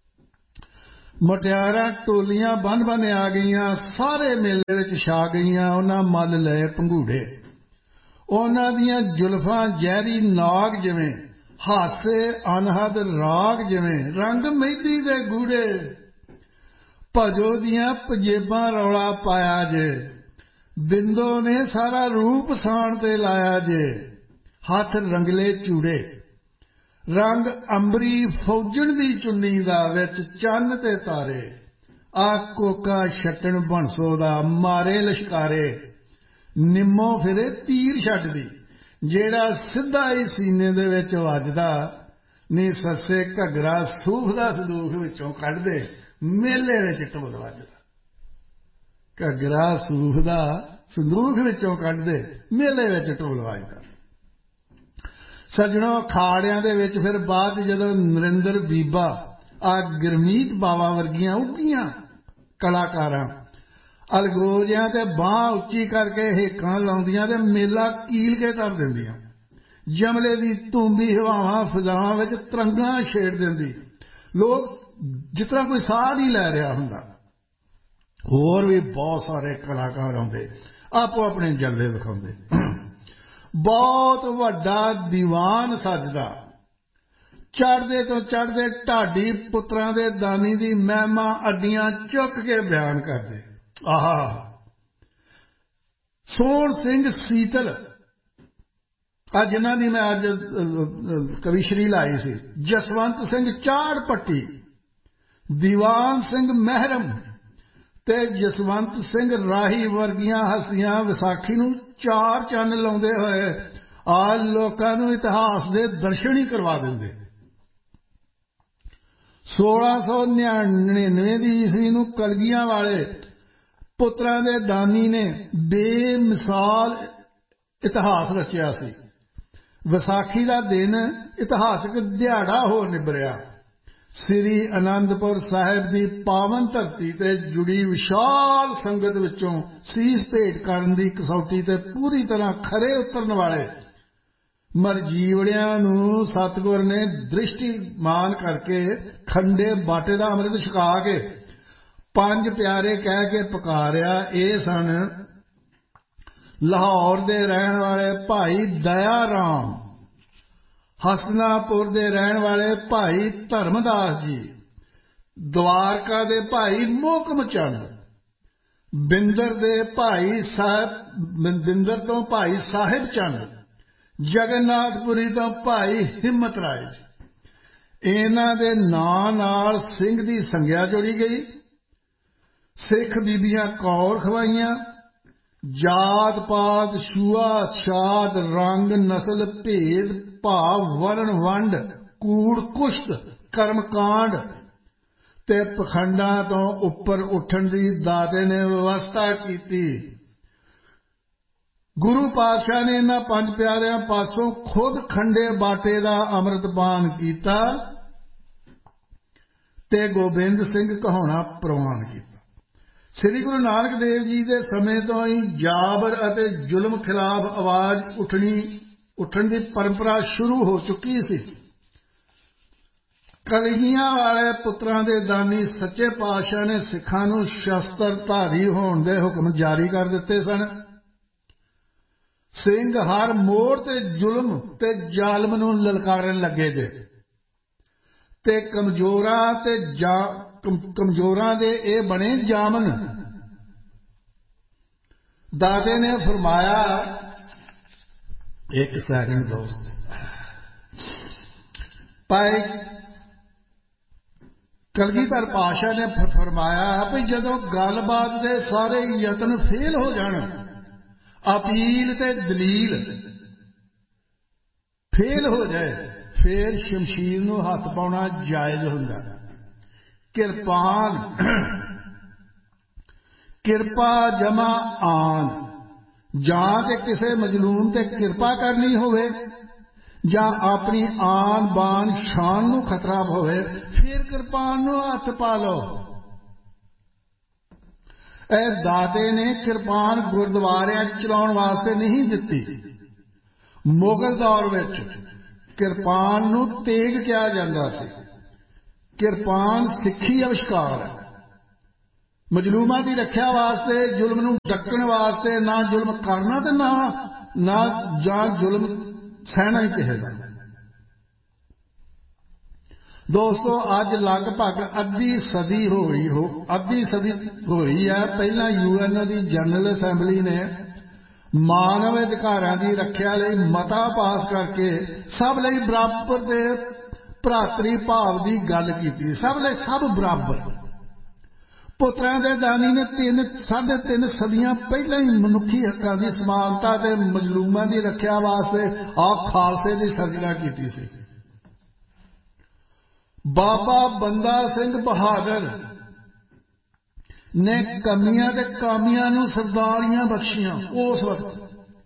ਮਟਿਆਰਾਂ ਟੋਲੀਆਂ ਬੰਨ ਆ ਗਈਆਂ, ਸਾਰੇ ਮੇਲੇ ਵਿੱਚ ਛਾ ਗਈਆਂ। ਉਹਨਾਂ ਮੱਲ ਲਏ ਪੰਘੂੜੇ, ਉਹਨਾਂ ਦੀਆਂ ਜ਼ੁਲਫਾਂ ਜ਼ਹਿਰੀ ਨਾਗ ਜਿਵੇਂ, ਹਾਸੇ ਅਨਹਦ ਰਾਗ ਜਿਵੇਂ, ਰੰਗ ਮਹਿੰਦੀ ਦੇ ਗੂੜੇ, ਭਜੋ ਦੀਆਂ ਪੰਜੇਬਾਂ ਰੌਲਾ ਪਾਇਆ ਜੇ, ਬਿੰਦੋ ਨੇ ਸਾਰਾ ਰੂਪ ਸਾਣ ਤੇ ਲਾਇਆ ਜੇ, ਹੱਥ ਰੰਗਲੇ ਚੂੜੇ, ਰੰਗ ਅੰਬਰੀ ਫੌਜਣ ਦੀ ਚੁੰਨੀ ਦਾ, ਵਿੱਚ ਚੰਨ ਤੇ ਤਾਰੇ, ਆ ਕੋਕਾ ਛੱਟਣ ਬਣਸੋ ਦਾ, ਮਾਰੇ ਲਸ਼ਕਾਰੇ, ਨਿੰਮੋ ਫਿਰੇ ਤੀਰ ਛੱਡਦੀ, ਜਿਹੜਾ ਸਿੱਧਾ ਹੀ ਸੀਨੇ ਦੇ ਵਿੱਚ ਵੱਜਦਾ, ਨੀ ਸੱਸੇ ਘੱਗਰਾ ਸੂਫ ਦਾ ਸੰਦੂਖ ਵਿੱਚੋਂ ਕੱਢਦੇ, ਮੇਲੇ ਵਿੱਚ ਢੋਲ ਵੱਜਦਾ। ਘੱਗਰਾ ਸੂਫ ਦਾ ਸੰਦੂਖ ਵਿੱਚੋਂ ਕੱਢਦੇ, ਮੇਲੇ ਵਿੱਚ ਢੋਲ ਵੱਜਦਾ। ਸੱਜਣੋ, ਅਖਾੜਿਆਂ ਦੇ ਵਿੱਚ ਫਿਰ ਬਾਅਦ ਜਦੋਂ ਨਰਿੰਦਰ ਬੀਬਾ, ਆ ਗੁਰਮੀਤ ਬਾਵਾ ਵਰਗੀਆਂ ਉੱਘੀਆਂ ਕਲਾਕਾਰਾਂ ਅਲਗੋਜਿਆਂ ਤੇ ਬਾਂਹ ਉੱਚੀ ਕਰਕੇ ਹੇਕਾਂ ਲਾਉਂਦੀਆਂ ਤੇ ਮੇਲਾ ਕੀਲ ਕੇ ਧਰ ਦਿੰਦੀਆਂ, ਜਮਲੇ ਦੀ ਧੂੰਬੀ ਹਵਾਵਾਂ ਫਿਜ਼ਾਵਾਂ ਵਿੱਚ ਤਰੰਗਾਂ ਛੇੜ ਦਿੰਦੀ, ਲੋਕ ਜਿਸ ਤਰ੍ਹਾਂ ਕੋਈ ਸਾਹ ਨਹੀਂ ਲੈ ਰਿਹਾ ਹੁੰਦਾ। ਹੋਰ ਵੀ ਬਹੁਤ ਸਾਰੇ ਕਲਾਕਾਰ ਆਉਂਦੇ, ਆਪੋ ਆਪਣੇ ਜਲਵੇ ਵਿਖਾਉਂਦੇ। ਬਹੁਤ ਵੱਡਾ ਦੀਵਾਨ ਸੱਜਦਾ, ਚੜ੍ਹਦੇ ਤੋਂ ਚੜ੍ਹਦੇ ਢਾਡੀ ਪੁੱਤਰਾਂ ਦੇ ਦਾਨੀ ਦੀ ਮਹਿਮਾ ਅੱਡੀਆਂ ਚੁੱਕ ਕੇ ਬਿਆਨ ਕਰਦੇ। ਆਹ ਸੋਹਣ ਸਿੰਘ ਸੀਤਲ, ਅੱਜ ਜਿਨ੍ਹਾਂ ਦੀ ਮੈਂ ਅੱਜ ਕਵਿਸ਼ਰੀ ਲਾਈ ਸੀ, ਜਸਵੰਤ ਸਿੰਘ ਚਾੜ ਪੱਟੀ, ਦੀਵਾਨ ਸਿੰਘ ਮਹਿਰਮ ਤੇ ਜਸਵੰਤ ਸਿੰਘ ਰਾਹੀ ਵਰਗੀਆਂ ਹਸਤੀਆਂ ਵਿਸਾਖੀ ਨੂੰ 4 ਚੰਨ ਲਾਉਂਦੇ ਹੋਏ ਆ ਲੋਕਾਂ ਨੂੰ ਇਤਿਹਾਸ ਦੇ ਦਰਸ਼ਨ ਹੀ ਕਰਵਾ ਦਿੰਦੇ। 1699 ਦੀ ਈਸਵੀ ਨੂੰ ਕਲਗੀਆਂ ਵਾਲੇ ਪੁੱਤਰਾਂ ਦੇ ਦਾਨੀ ਨੇ ਬੇਮਿਸਾਲ ਇਤਿਹਾਸ ਰਚਿਆ ਸੀ। ਵਿਸਾਖੀ ਦਾ ਦਿਨ ਇਤਿਹਾਸਕ ਦਿਹਾੜਾ ਹੋ ਨਿਬਰਿਆ। ਸ੍ਰੀ ਅਨੰਦਪੁਰ ਸਾਹਿਬ ਦੀ ਪਾਵਨ ਧਰਤੀ ਤੇ ਜੁੜੀ ਵਿਸ਼ਾਲ ਸੰਗਤ ਵਿੱਚੋਂ ਸੀਸ ਭੇਟ ਕਰਨ ਦੀ ਕਸੌਟੀ ਤੇ ਪੂਰੀ ਤਰ੍ਹਾਂ ਖਰੇ ਉਤਰਨ ਵਾਲੇ ਮਰਜੀਵੜਿਆਂ ਨੂੰ ਸਤਿਗੁਰ ਨੇ ਦ੍ਰਿਸ਼ਟੀਮਾਨ ਕਰਕੇ ਖੰਡੇ ਬਾਟੇ ਦਾ ਅੰਮ੍ਰਿਤ ਛਕਾ ਕੇ 5 ਪਿਆਰੇ ਕਹਿ ਕੇ ਪੁਕਾਰਿਆ। ਇਹ ਸਨ ਲਾਹੌਰ ਦੇ ਰਹਿਣ ਵਾਲੇ ਭਾਈ ਦਇਆ ਰਾਮ, ਹਸਨਾਪੁਰ ਦੇ ਰਹਿਣ ਵਾਲੇ ਭਾਈ ਧਰਮਦਾਸ ਜੀ, ਦਵਾਰਕਾ ਦੇ ਭਾਈ ਮੋਹਕਮ ਚੰਦ, ਬਿੰਦਰ ਤੋਂ ਭਾਈ ਸਾਹਿਬ ਚੰਦ, ਜਗਨਨਾਥਪੁਰੀ ਤੋਂ ਭਾਈ ਹਿੰਮਤ ਰਾਏ ਜੀ। ਇਹਨਾਂ ਦੇ ਨਾਂ ਨਾਲ ਸਿੰਘ ਦੀ ਸੰਗਿਆ ਜੋੜੀ ਗਈ। सिख बीबियां कौर खवाइयां। जात पात छूआ छात रंग नस्ल भेद भाव वर्ण वंड कूड़ कुश्त कर्म कांड ते पखंडां तो उपर उठण दी दाते ने व्यवस्था की। गुरु पातशाह ने इन्हां पंज प्यारियां पासों खुद खंडे बाटे दा अमृतपान कीता ते गोबिंद सिंह कहाउणा प्रवान किया। श्री गुरु नानक देव जी के समय तो ही जाबर अते जुल्म खिलाफ आवाज उठण की परंपरा शुरू हो चुकी सी। कलगियां वाले पुत्रां दे दानी सच्चे पातशाह ने सिखां नूं शस्त्रधारी होण दे हुक्म जारी कर दिते सन। सिंह हर मोड़ ते जुल्म ते जालम नूं ललकारन लगे जे ते कमजोरां दे ए बने जामन। दाते ने फरमाया, एक सेकंड दोस्त, भाई कलगीधर पातशाह ने फरमाया भी जदों गलबात दे सारे यतन फेल हो जाण, अपील ते दलील फेल हो जाए, फिर शमशीर नूं हथ पाउणा जायज हुंदा। किरपान किरपा जमा आन, जां ते किसे मजलूम ते किरपा करनी होवे जां अपनी आन बान शान नूं खतरा होवे, फिर किरपान नूं हथ पा लो। इह दाते ने किरपान गुरुद्वारियां चलाउण वास्ते नहीं दित्ती। मुगल दौर विच किरपान नूं तेग किया जांदा सी। किरपान सिੱਖੀ अविष्कार है। मजलूमां की रख्या वास्ते, जुल्म नूं डकण वास्ते, ना जुल्म करना ते ना जां जुल्म सहना ही किसे दा। दोस्तों अज लगभग अद्धी सदी होई है पहला UN की जनरल असैंबली ने मानव अधिकारां की रख्या लई मता पास करके सब लई बराबर दे भरातरी भाव की गल की। सब लई सब बराबर। पुत्रां दे दानी ने 3.5 सदियां पहले ही मनुखी हकां की समानता ते मजलूमां की रख्या वास्ते खालसे की सर्जना की सी। बाबा बंदा सिंह बहादुर ने कमियां ते कामियां नूं सरदारियां बख्शियां। उस वक्त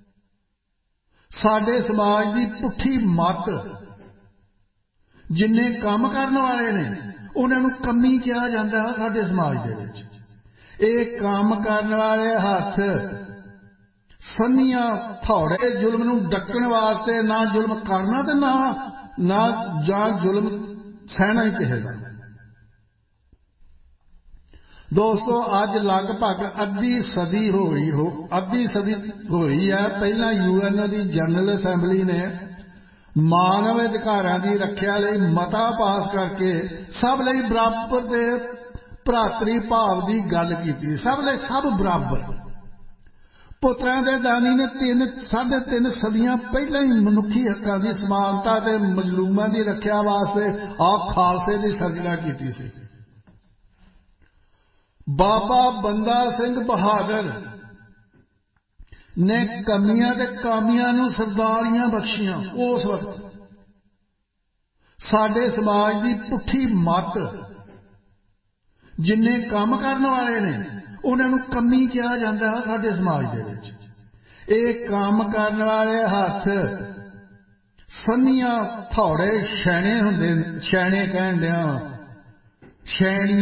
साडे समाज की पुठी मत, जिन्ने काम करने वाले ने उन्होंने कमी कहा जाता है। साडे समाज दे विच इह काम करने वाले हथ सन्नियां थौड़े जुल्म नूं डकण वास्ते, ना जुल्म करना ते ना जां जुल्म सहना ही किसे दा। दोस्तों अज लगभग अद्धी सदी होई है पहला UN की जनरल असैंबली ने मानव अधिकारां की रख्या लई मता पास करके सब लई बराबर दे भरातरी भाव की गल की। सब लई सब बराबर। पुत्रां दे दानी ने 3.5 सदियां पहले ही मनुखी हकां की समानता ते मजलूमां की रख्या वास्ते खालसे की सर्जना की सी। बाबा बंदा सिंह बहादुर ने कमियां ते कामियां नूं सरदारियां बख्शियां। उस वक्त साडे समाज की पुठी मत, जिन्ने काम करने वाले ने उन्होंने कमी कहा जाता है। साडे समाज दे विच इह काम करने वाले हथ सन्नियां थौड़े शैणे हुंदे, शैणे कहण दियां शैणी